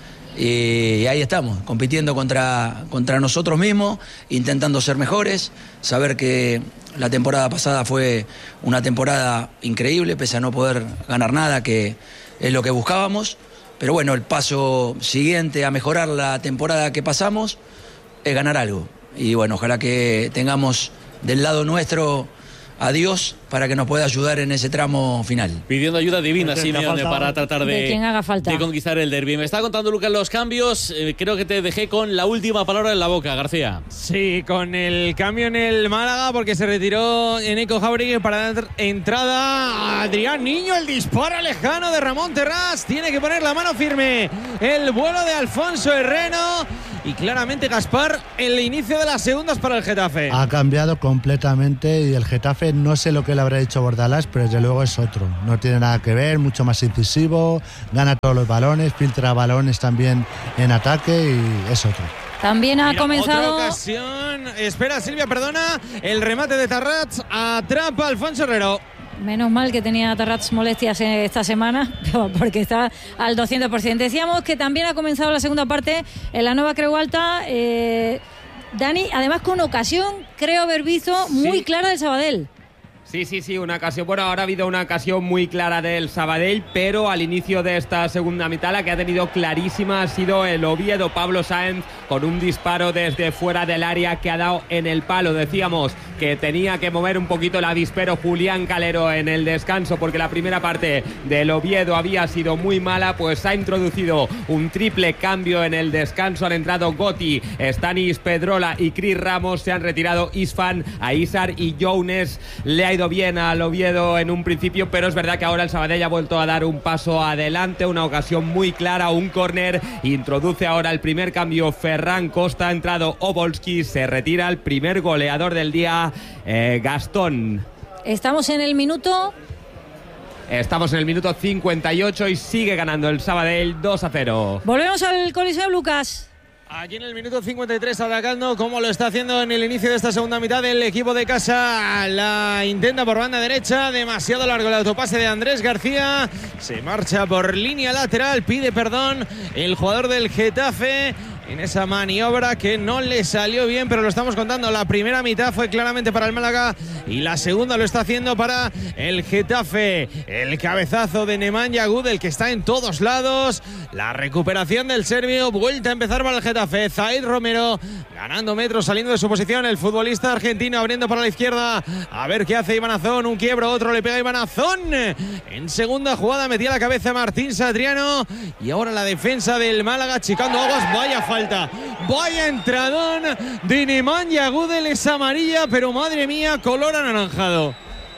Y ahí estamos, compitiendo contra, contra nosotros mismos, intentando ser mejores, saber que la temporada pasada fue una temporada increíble, pese a no poder ganar nada, que es lo que buscábamos. Pero bueno, el paso siguiente a mejorar la temporada que pasamos es ganar algo. Y bueno, ojalá que tengamos del lado nuestro a Dios para que nos pueda ayudar en ese tramo final. Pidiendo ayuda divina, Simeone, para tratar de, de, quien haga falta. de conquistar el derbi. Me está contando Lucas los cambios. Eh, creo que te dejé con la última palabra en la boca, García. Sí, con el cambio en el Málaga, porque se retiró Eneco Jauregui para dar entrada a Adrián Niño. El disparo lejano de Ramón Terrás. Tiene que poner la mano firme el vuelo de Alfonso Herreno. Y claramente Gaspar, el inicio de las segundas para el Getafe. Ha cambiado completamente y el Getafe no sé lo que le habrá dicho Bordalás, pero desde luego es otro. No tiene nada que ver, mucho más incisivo, gana todos los balones, filtra balones también en ataque y es otro. También ha Mira, comenzado. Otra ocasión. Espera, Silvia, perdona. El remate de Tarrats atrapa a Alfonso Herrero. Menos mal que tenía Tarrats molestias esta semana, porque está al doscientos por ciento. Decíamos que también ha comenzado la segunda parte en la nueva Creu Alta. Eh, Dani, además con ocasión, creo haber visto muy Sí. clara del Sabadell. Sí, sí, sí, una ocasión. Bueno, ahora ha habido una ocasión muy clara del Sabadell, pero al inicio de esta segunda mitad la que ha tenido clarísima ha sido el Oviedo. Pablo Sáenz con un disparo desde fuera del área que ha dado en el palo. Decíamos que tenía que mover un poquito el avispero Julián Calero en el descanso, porque la primera parte del Oviedo había sido muy mala, pues ha introducido un triple cambio en el descanso. Han entrado Gotti, Stanis Pedrola y Cris Ramos. Se han retirado Isfan, Aizar y Younes. Le ha ido bien al Oviedo en un principio, pero es verdad que ahora el Sabadell ha vuelto a dar un paso adelante, una ocasión muy clara, un córner. Introduce ahora el primer cambio Ferran Costa, ha entrado Obolski, se retira el primer goleador del día, eh, Gastón. Estamos en el minuto. Estamos en el minuto cincuenta y ocho y sigue ganando el Sabadell dos a cero. Volvemos al Coliseo, Lucas. Aquí en el minuto cincuenta y tres atacando como lo está haciendo en el inicio de esta segunda mitad el equipo de casa. La intenta por banda derecha, demasiado largo el autopase de Andrés García. Se marcha por línea lateral, pide perdón el jugador del Getafe en esa maniobra que no le salió bien, pero lo estamos contando. La primera mitad fue claramente para el Málaga y la segunda lo está haciendo para el Getafe. El cabezazo de Nemanja Gudel, que está en todos lados. La recuperación del serbio, vuelta a empezar para el Getafe. Zaid Romero ganando metros, saliendo de su posición. El futbolista argentino abriendo para la izquierda. A ver qué hace Iván Azón. Un quiebro, otro le pega Iván Azón. En segunda jugada metía la cabeza Martín Satriano. Y ahora la defensa del Málaga achicando aguas. Vaya falta. Vaya entradón de Nemanja Gudel. Es amarilla, pero madre mía, color anaranjado.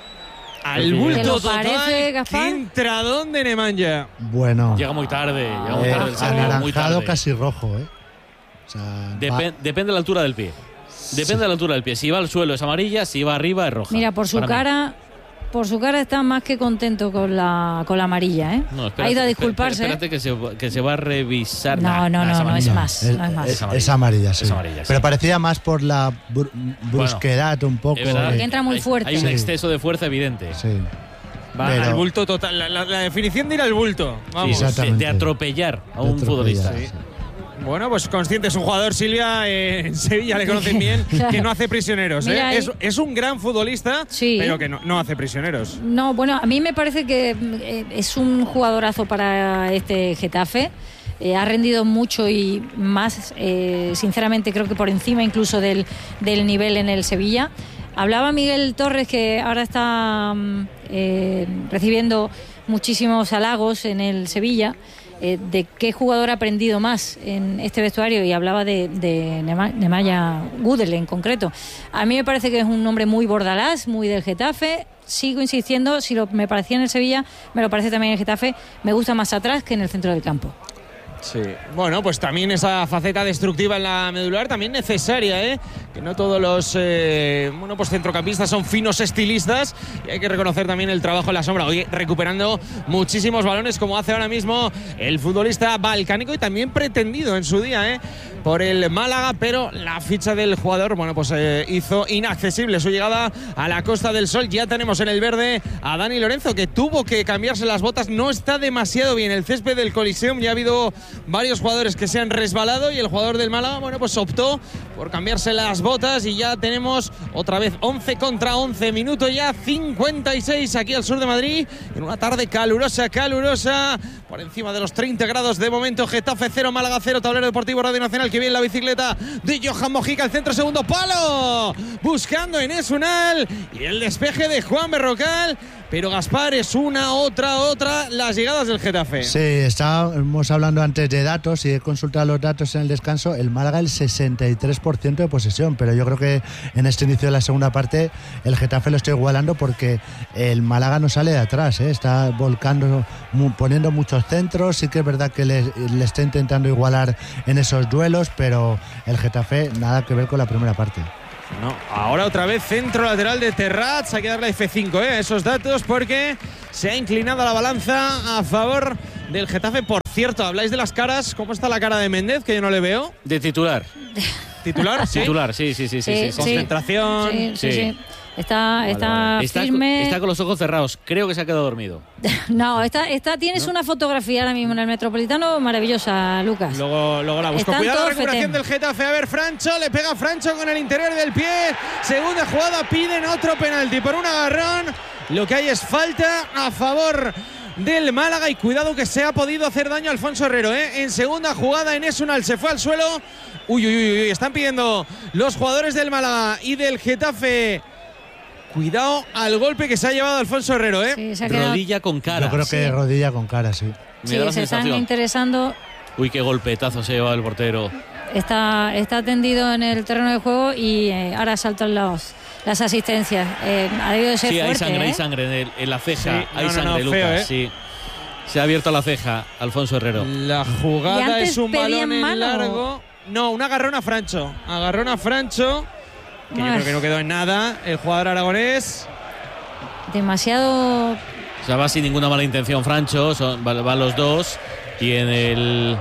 Al bulto total. Parece, qué entradón de Nemanja. Bueno. Llega muy tarde. Llega muy eh, tarde el Serbio, anaranjado muy tarde. casi rojo, ¿eh? O sea, Depen- depende de la altura del pie. Depende sí. de la altura del pie. Si va al suelo es amarilla, si va arriba es roja. Mira, por su cara, mí. por su cara está más que contento con la con la amarilla, ¿eh? No, espérate, ha ido a disculparse. Espérate que se, que se va a revisar. No, nah, no, nah, no, no, es más. Es, no es más. es, es amarilla, sí. Es amarilla, sí. Pero parecía más por la br brusquedad bueno, un poco. Es verdad, porque entra muy fuerte. Hay, hay un sí. exceso de fuerza evidente. Sí. Va Pero, al bulto total. La, la, la definición de ir al bulto. Vamos. Sí, de, de atropellar a un atropellar, futbolista. Sí. Bueno, pues consciente, es un jugador, Silvia, eh, en Sevilla le conocen bien, que no hace prisioneros. Mira, ¿eh? es, es un gran futbolista, sí. pero que no, no hace prisioneros. No, bueno, a mí me parece que eh, es un jugadorazo para este Getafe. Eh, ha rendido mucho y más, eh, sinceramente, creo que por encima incluso del, del nivel en el Sevilla. Hablaba Miguel Torres, que ahora está eh, recibiendo muchísimos halagos en el Sevilla. Eh, de qué jugador ha aprendido más en este vestuario, y hablaba de, de Nemanja Gudel en concreto. A mí me parece que es un hombre muy Bordalás, muy del Getafe. Sigo insistiendo, si lo, me parecía en el Sevilla, me lo parece también en el Getafe. Me gusta más atrás que en el centro del campo. Sí. Bueno, pues también esa faceta destructiva en la medular, también necesaria, ¿eh? que no todos los eh, bueno, pues centrocampistas son finos estilistas y hay que reconocer también el trabajo en la sombra. Hoy recuperando muchísimos balones como hace ahora mismo el futbolista balcánico y también pretendido en su día, ¿eh? por el Málaga, pero la ficha del jugador, bueno, pues eh, hizo inaccesible su llegada a la Costa del Sol. Ya tenemos en el verde a Dani Lorenzo, que tuvo que cambiarse las botas, no está demasiado bien el césped del Coliseum, ya ha habido varios jugadores que se han resbalado y el jugador del Málaga, bueno, pues optó por cambiarse las botas y ya tenemos otra vez once contra once, minuto ya cincuenta y seis aquí al sur de Madrid, en una tarde calurosa, calurosa, por encima de los treinta grados de momento. Getafe cero, Málaga cero, Tablero Deportivo Radio Nacional. Que viene la bicicleta de Johan Mojica, el centro, segundo palo, buscando Enes Unal y el despeje de Juan Berrocal. Pero Gaspar, es una, otra, otra las llegadas del Getafe. Sí, estábamos hablando antes de datos y he consultado los datos en el descanso. El Málaga el sesenta y tres por ciento de posesión, pero yo creo que en este inicio de la segunda parte el Getafe lo está igualando porque el Málaga no sale de atrás, ¿eh? Está volcando, poniendo muchos centros. Sí que es verdad que le, le está intentando igualar en esos duelos, pero el Getafe nada que ver con la primera parte. No, ahora otra vez centro lateral de Terrats. Hay que darle F cinco, ¿eh? esos datos, porque se ha inclinado la balanza a favor del Getafe. Por cierto, habláis de las caras. ¿Cómo está la cara de Méndez? Que yo no le veo. De titular. ¿Titular? ¿Sí? Titular, sí, sí, sí. sí, sí, sí. sí. Concentración. Sí, sí, sí. Está, Vale, está, vale. Está, firme. está con los ojos cerrados. Creo que se ha quedado dormido. No, está, está, tienes ¿No? una fotografía ahora mismo en el Metropolitano maravillosa, Lucas. Luego, luego la busco. Están Cuidado la todos recuperación fetén. del Getafe. A ver, Francho, le pega Francho con el interior del pie. Segunda jugada, piden otro penalti por un agarrón. Lo que hay es falta a favor del Málaga y cuidado que se ha podido hacer daño a Alfonso Herrero, ¿eh? En segunda jugada, Enes Unal se fue al suelo. Uy, uy, uy, uy, están pidiendo los jugadores del Málaga y del Getafe. Cuidado al golpe que se ha llevado Alfonso Herrero, ¿eh? Sí, se ha quedado- Rodilla con cara. Yo creo que Sí. rodilla con cara, sí. Sí, Me da la se están sensación. interesando. Uy, qué golpetazo se ha llevado el portero. Está, está tendido en el terreno de juego y eh, ahora saltan los, las asistencias. Eh, ha debido de ser Sí, hay fuerte, sangre, ¿eh? hay sangre en, el- en la ceja. Sí, hay no, no, sangre, no, feo, Lucas. ¿eh? Sí. Se ha abierto la ceja, Alfonso Herrero. La ¿Y jugada antes es un pedían balón en mano? largo. No, un agarrón a Francho. Agarrón a Francho. Que yo Ay. creo que no quedó en nada. El jugador aragonés. Demasiado. O sea, va sin ninguna mala intención Francho, son, va- van los dos y en, el,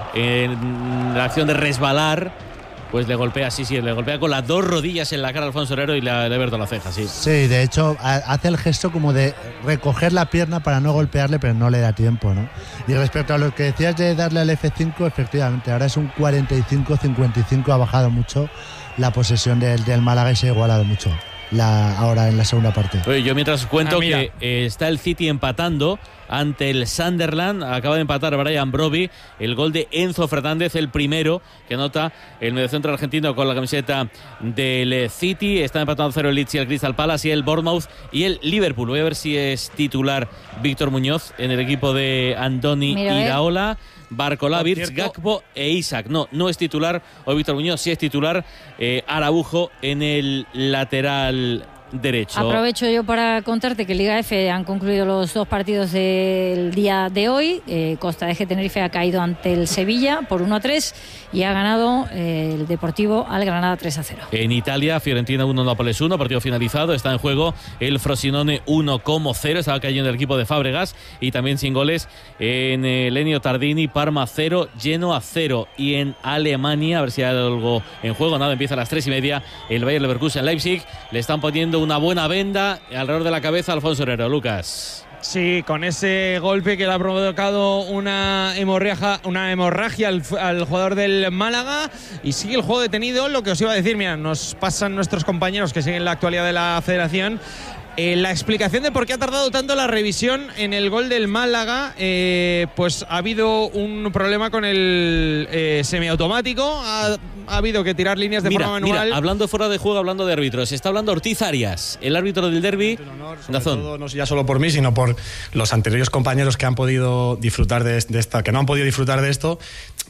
en la acción de resbalar, pues le golpea, sí, sí, le golpea con las dos rodillas en la cara a Alfonso Herrero y le ha le ha abierto la ceja, sí. Sí, de hecho ha- hace el gesto como de recoger la pierna para no golpearle, pero no le da tiempo, ¿no? Y respecto a lo que decías de darle al F cinco, efectivamente, ahora es un cuarenta y cinco cincuenta y cinco, ha bajado mucho la posesión del, del Málaga y se ha igualado mucho la, ahora en la segunda parte. Oye, yo mientras os cuento Ah, mira. que eh, está el City empatando ante el Sunderland, acaba de empatar Brian Broby, el gol de Enzo Fernández, el primero que anota el mediocentro argentino con la camiseta del City. Está empatando cero el Leeds y el Crystal Palace y el Bournemouth y el Liverpool. Voy a ver si es titular Víctor Muñoz en el equipo de Andoni Mira, a ver. Iraola, Barcola, Por Virch, cierto- Gakpo e Isaac. No, no es titular hoy Víctor Muñoz, sí es titular eh, Araujo en el lateral derecho. Aprovecho yo para contarte que en Liga F han concluido los dos partidos del día de hoy. Eh, Costa de Tenerife ha caído ante el Sevilla por uno a tres y ha ganado eh, el Deportivo al Granada tres a cero. En Italia, Fiorentina uno, Nápoles uno, partido finalizado. Está en juego el Frosinone uno como cero. Estaba cayendo el equipo de Fábregas y también sin goles en el Ennio Tardini, Parma cero, Genoa cero. Y en Alemania, a ver si hay algo en juego. Nada, empieza a las tres y media. El Bayer Leverkusen Leipzig le están poniendo una buena venda alrededor de la cabeza a Alfonso Herrero. Lucas. Sí, con ese golpe que le ha provocado una hemorragia, una hemorragia al, al jugador del Málaga y sigue el juego detenido. Lo que os iba a decir, mira, nos pasan nuestros compañeros que siguen la actualidad de la federación. Eh, la explicación de por qué ha tardado tanto la revisión en el gol del Málaga, eh, pues ha habido un problema con el eh, semiautomático, ha, ha habido que tirar líneas de Mira, forma manual. mira, hablando fuera de juego, hablando de árbitros, está hablando Ortiz Arias, el árbitro del derbi. Dazón. Todo, no ya solo por mí, sino por los anteriores compañeros que han podido disfrutar de, de esta, que no han podido disfrutar de esto.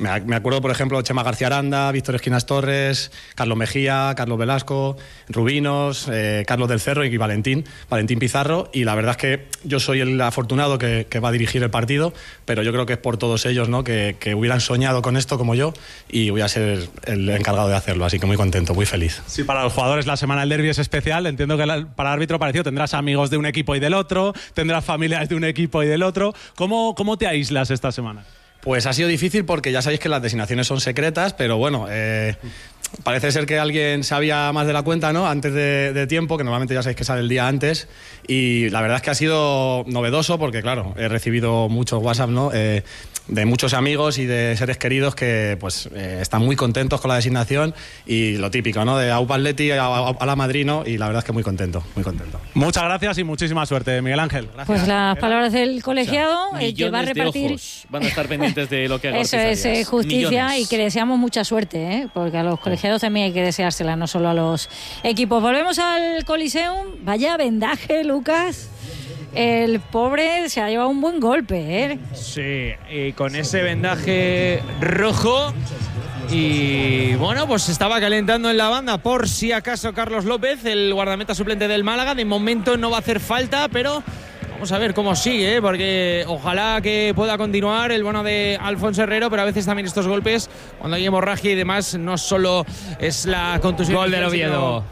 me, me acuerdo, por ejemplo, Chema García Aranda, Víctor Esquinas Torres, Carlos Mejía, Carlos Velasco, Rubinos, eh, Carlos del Cerro y Valentín, Valentín Pizarro, y la verdad es que yo soy el afortunado que, que va a dirigir el partido, pero yo creo que es por todos ellos, ¿no? que, que hubieran soñado con esto como yo, y voy a ser el encargado de hacerlo, así que muy contento, muy feliz. Sí, para los jugadores la semana del derbi es especial, entiendo que la, para el árbitro parecido tendrás amigos de un equipo y del otro, tendrás familiares de un equipo y del otro, ¿cómo, cómo te aíslas esta semana? Pues ha sido difícil porque ya sabéis que las designaciones son secretas, pero bueno, eh, parece ser que alguien sabía más de la cuenta, ¿no? Antes de, de tiempo, que normalmente ya sabéis que sale el día antes, y la verdad es que ha sido novedoso porque, claro, he recibido muchos WhatsApp, ¿no? Eh, de muchos amigos y de seres queridos que pues eh, están muy contentos con la designación, y lo típico, ¿no? De Aupa Atleti a, a, a la Madrid, ¿no? Y la verdad es que muy contento, muy contento. Muchas gracias y muchísima suerte, Miguel Ángel. Gracias. Pues las palabras del colegiado, o sea, el que va a repartir. De ojos van a estar pendientes de lo que haga Eso es eh, justicia. Millones. Y que le deseamos mucha suerte, ¿eh? Porque a los colegiados también hay que deseársela, no solo a los equipos. Volvemos al Coliseum. Vaya vendaje, Lucas. El pobre se ha llevado un buen golpe, ¿eh? Sí, y con ese vendaje rojo. Y bueno, pues estaba calentando en la banda por si acaso Carlos López, el guardameta suplente del Málaga. De momento no va a hacer falta, pero vamos a ver cómo sigue, ¿eh? Porque ojalá que pueda continuar el bono de Alfonso Herrero, pero a veces también estos golpes, cuando hay hemorragia y demás, no solo es la contusión. Gol del Oviedo.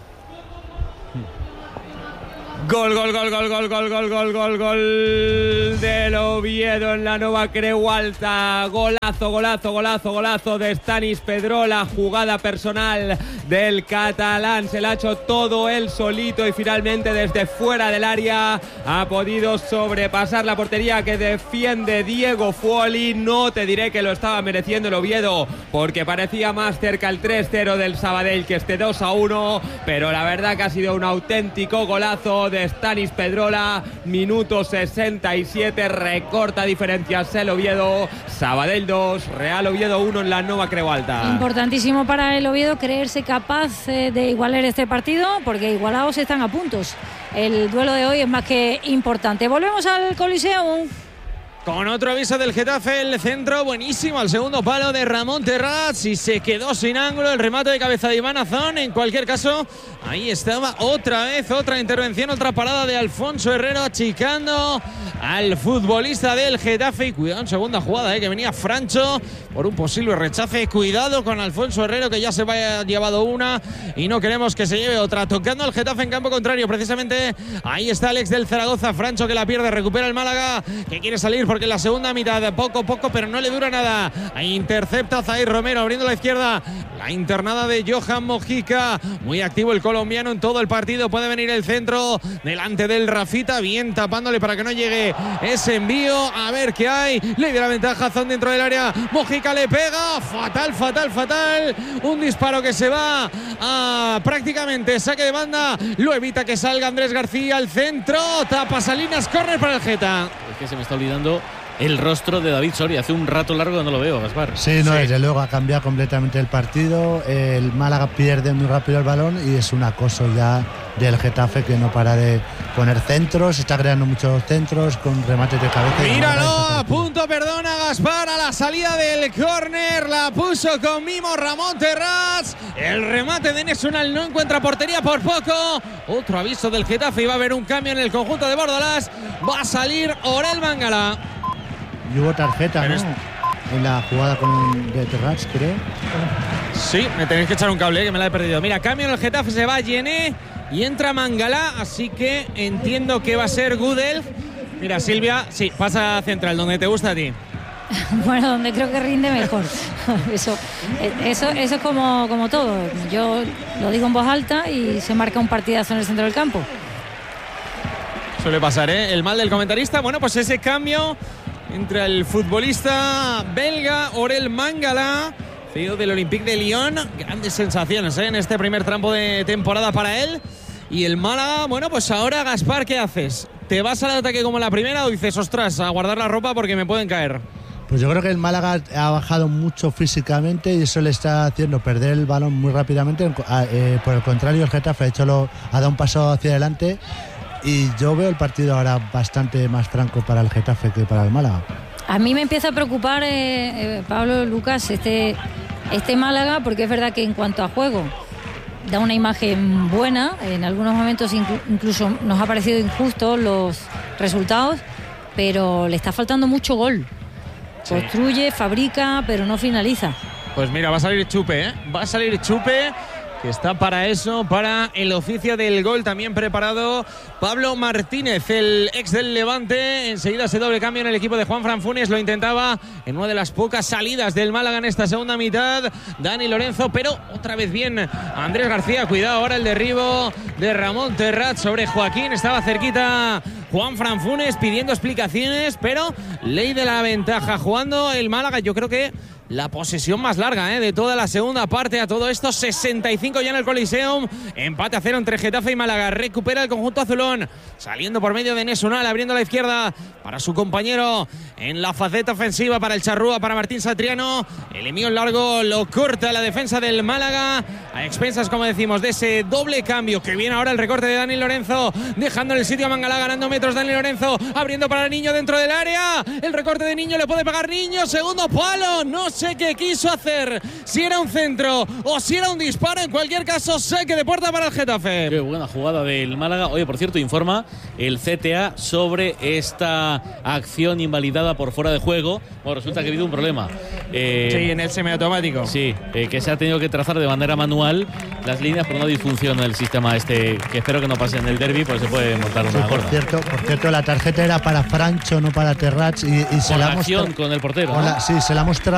Gol, gol, gol, gol, gol, gol, gol, gol, gol, gol del Oviedo en la Nova Creu Alta. Golazo, golazo, golazo, golazo de Stanis Pedrola. Jugada personal del catalán. Se la ha hecho todo él solito y finalmente desde fuera del área ha podido sobrepasar la portería que defiende Diego Fuoli. No te diré que lo estaba mereciendo el Oviedo porque parecía más cerca el tres cero del Sabadell que este dos a uno, pero la verdad que ha sido un auténtico golazo de Stanis Pedrola. Minuto sesenta y siete, recorta diferencias el Oviedo. Sabadell dos, Real Oviedo uno en la Nova Creu Alta. Importantísimo para el Oviedo creerse capaz eh, de igualar este partido, porque igualados están a puntos. El duelo de hoy es más que importante. Volvemos al Coliseum. Con otro aviso del Getafe, el centro buenísimo al segundo palo de Ramón Terrats y se quedó sin ángulo el remate de cabeza de Iván Azón. En cualquier caso, ahí estaba otra vez, otra intervención, otra parada de Alfonso Herrero achicando al futbolista del Getafe. Y cuidado en segunda jugada, eh, que venía Francho por un posible rechace. Cuidado con Alfonso Herrero, que ya se vaya llevado una y no queremos que se lleve otra. Tocando al Getafe en campo contrario, precisamente ahí está Alex del Zaragoza. Francho que la pierde, recupera el Málaga, que quiere salir porque en la segunda mitad poco poco, pero no le dura nada. Ahí intercepta Zair Romero abriendo la izquierda. La internada de Johan Mojica. Muy activo el colombiano en todo el partido. Puede venir el centro delante del Rafita, bien tapándole para que no llegue ese envío. A ver qué hay. Le dio la ventaja a Zon dentro del área. Mojica le pega. Fatal, fatal, fatal. Un disparo que se va a prácticamente saque de banda. Lo evita que salga Andrés García al centro. Tapa Salinas, córner para el Geta. Es que se me está olvidando el rostro de David Soria. Hace un rato largo que no lo veo, Gaspar. Sí, no, sí. Desde luego ha cambiado completamente el partido. El Málaga pierde muy rápido el balón y es un acoso ya del Getafe que no para de poner centros. Está creando muchos centros con remates de cabeza. Míralo, a punto, perdona Gaspar, a la salida del córner. La puso con mimo Ramón Terrats. El remate de Nesunal no encuentra portería por poco. Otro aviso del Getafe y va a haber un cambio en el conjunto de Bordalás. Va a salir Orel Mangala. Y hubo tarjeta, ¿no? En la jugada con de Terrats, creo. Sí, me tenéis que echar un cable, eh, que me la he perdido. Mira, cambio en el Getafe, se va Yené y entra Mangala, así que entiendo que va a ser Gudel. Mira, Silvia, sí, pasa a central, donde te gusta a ti. Bueno, donde creo que rinde mejor. Eso, eso, eso es como, como todo. Yo lo digo en voz alta y se marca un partidazo en el centro del campo. Suele pasar, ¿eh? El mal del comentarista. Bueno, pues ese cambio entre el futbolista belga Orel Mangala, C E O del Olympique de Lyon. Grandes sensaciones, ¿eh? En este primer tramo de temporada para él. Y el Málaga, bueno, pues ahora, Gaspar, ¿qué haces? ¿Te vas al ataque como en la primera o dices, ostras, a guardar la ropa porque me pueden caer? Pues yo creo que el Málaga ha bajado mucho físicamente y eso le está haciendo perder el balón muy rápidamente. Eh, por el contrario, el Getafe ha, hecho lo, ha dado un paso hacia adelante. Y yo veo el partido ahora bastante más franco para el Getafe que para el Málaga. A mí me empieza a preocupar, eh, eh, Pablo, Lucas, este, este Málaga, porque es verdad que en cuanto a juego da una imagen buena, en algunos momentos inclu- incluso nos ha parecido injustos los resultados, pero le está faltando mucho gol. Sí. Construye, fabrica, pero no finaliza. Pues mira, va a salir Chupe, ¿eh? Va a salir Chupe, que está para eso, para el oficio del gol, también preparado Pablo Martínez, el ex del Levante. Enseguida ese doble cambio en el equipo de Juanfran Funes, lo intentaba en una de las pocas salidas del Málaga en esta segunda mitad Dani Lorenzo, pero otra vez bien Andrés García. Cuidado ahora el derribo de Ramón Terrat sobre Joaquín, estaba cerquita Juanfran Funes pidiendo explicaciones, pero ley de la ventaja jugando el Málaga. Yo creo que la posesión más larga ¿eh? de toda la segunda parte. A todo esto, sesenta y cinco ya en el Coliseum. Empate a cero entre Getafe y Málaga. Recupera el conjunto azulón, saliendo por medio de Nesunal, abriendo a la izquierda para su compañero en la faceta ofensiva, para el Charrúa, para Martín Satriano. El envío largo lo corta la defensa del Málaga, a expensas, como decimos, de ese doble cambio. Que viene ahora el recorte de Dani Lorenzo, dejando en el sitio a Mangalá, ganando metros Dani Lorenzo, abriendo para Niño dentro del área. El recorte de Niño, le puede pegar Niño, segundo palo. No sé qué quiso hacer, si era un centro o si era un disparo. En cualquier caso, saque de puerta para el Getafe. Qué buena jugada del Málaga. Oye, por cierto, informa el C T A sobre esta acción invalidada por fuera de juego. Bueno, resulta que ha habido un problema. Eh, sí, en el semiautomático. Sí, eh, que se ha tenido que trazar de manera manual las líneas por una disfunción del sistema este, que espero que no pase en el derbi, porque se puede montar una sí, por gorda. cierto, por cierto, la tarjeta era para Francho, no para Terrats, y, y se con la la ha acción mostrado con el portero, con ¿no? la, sí, se la ha mostrado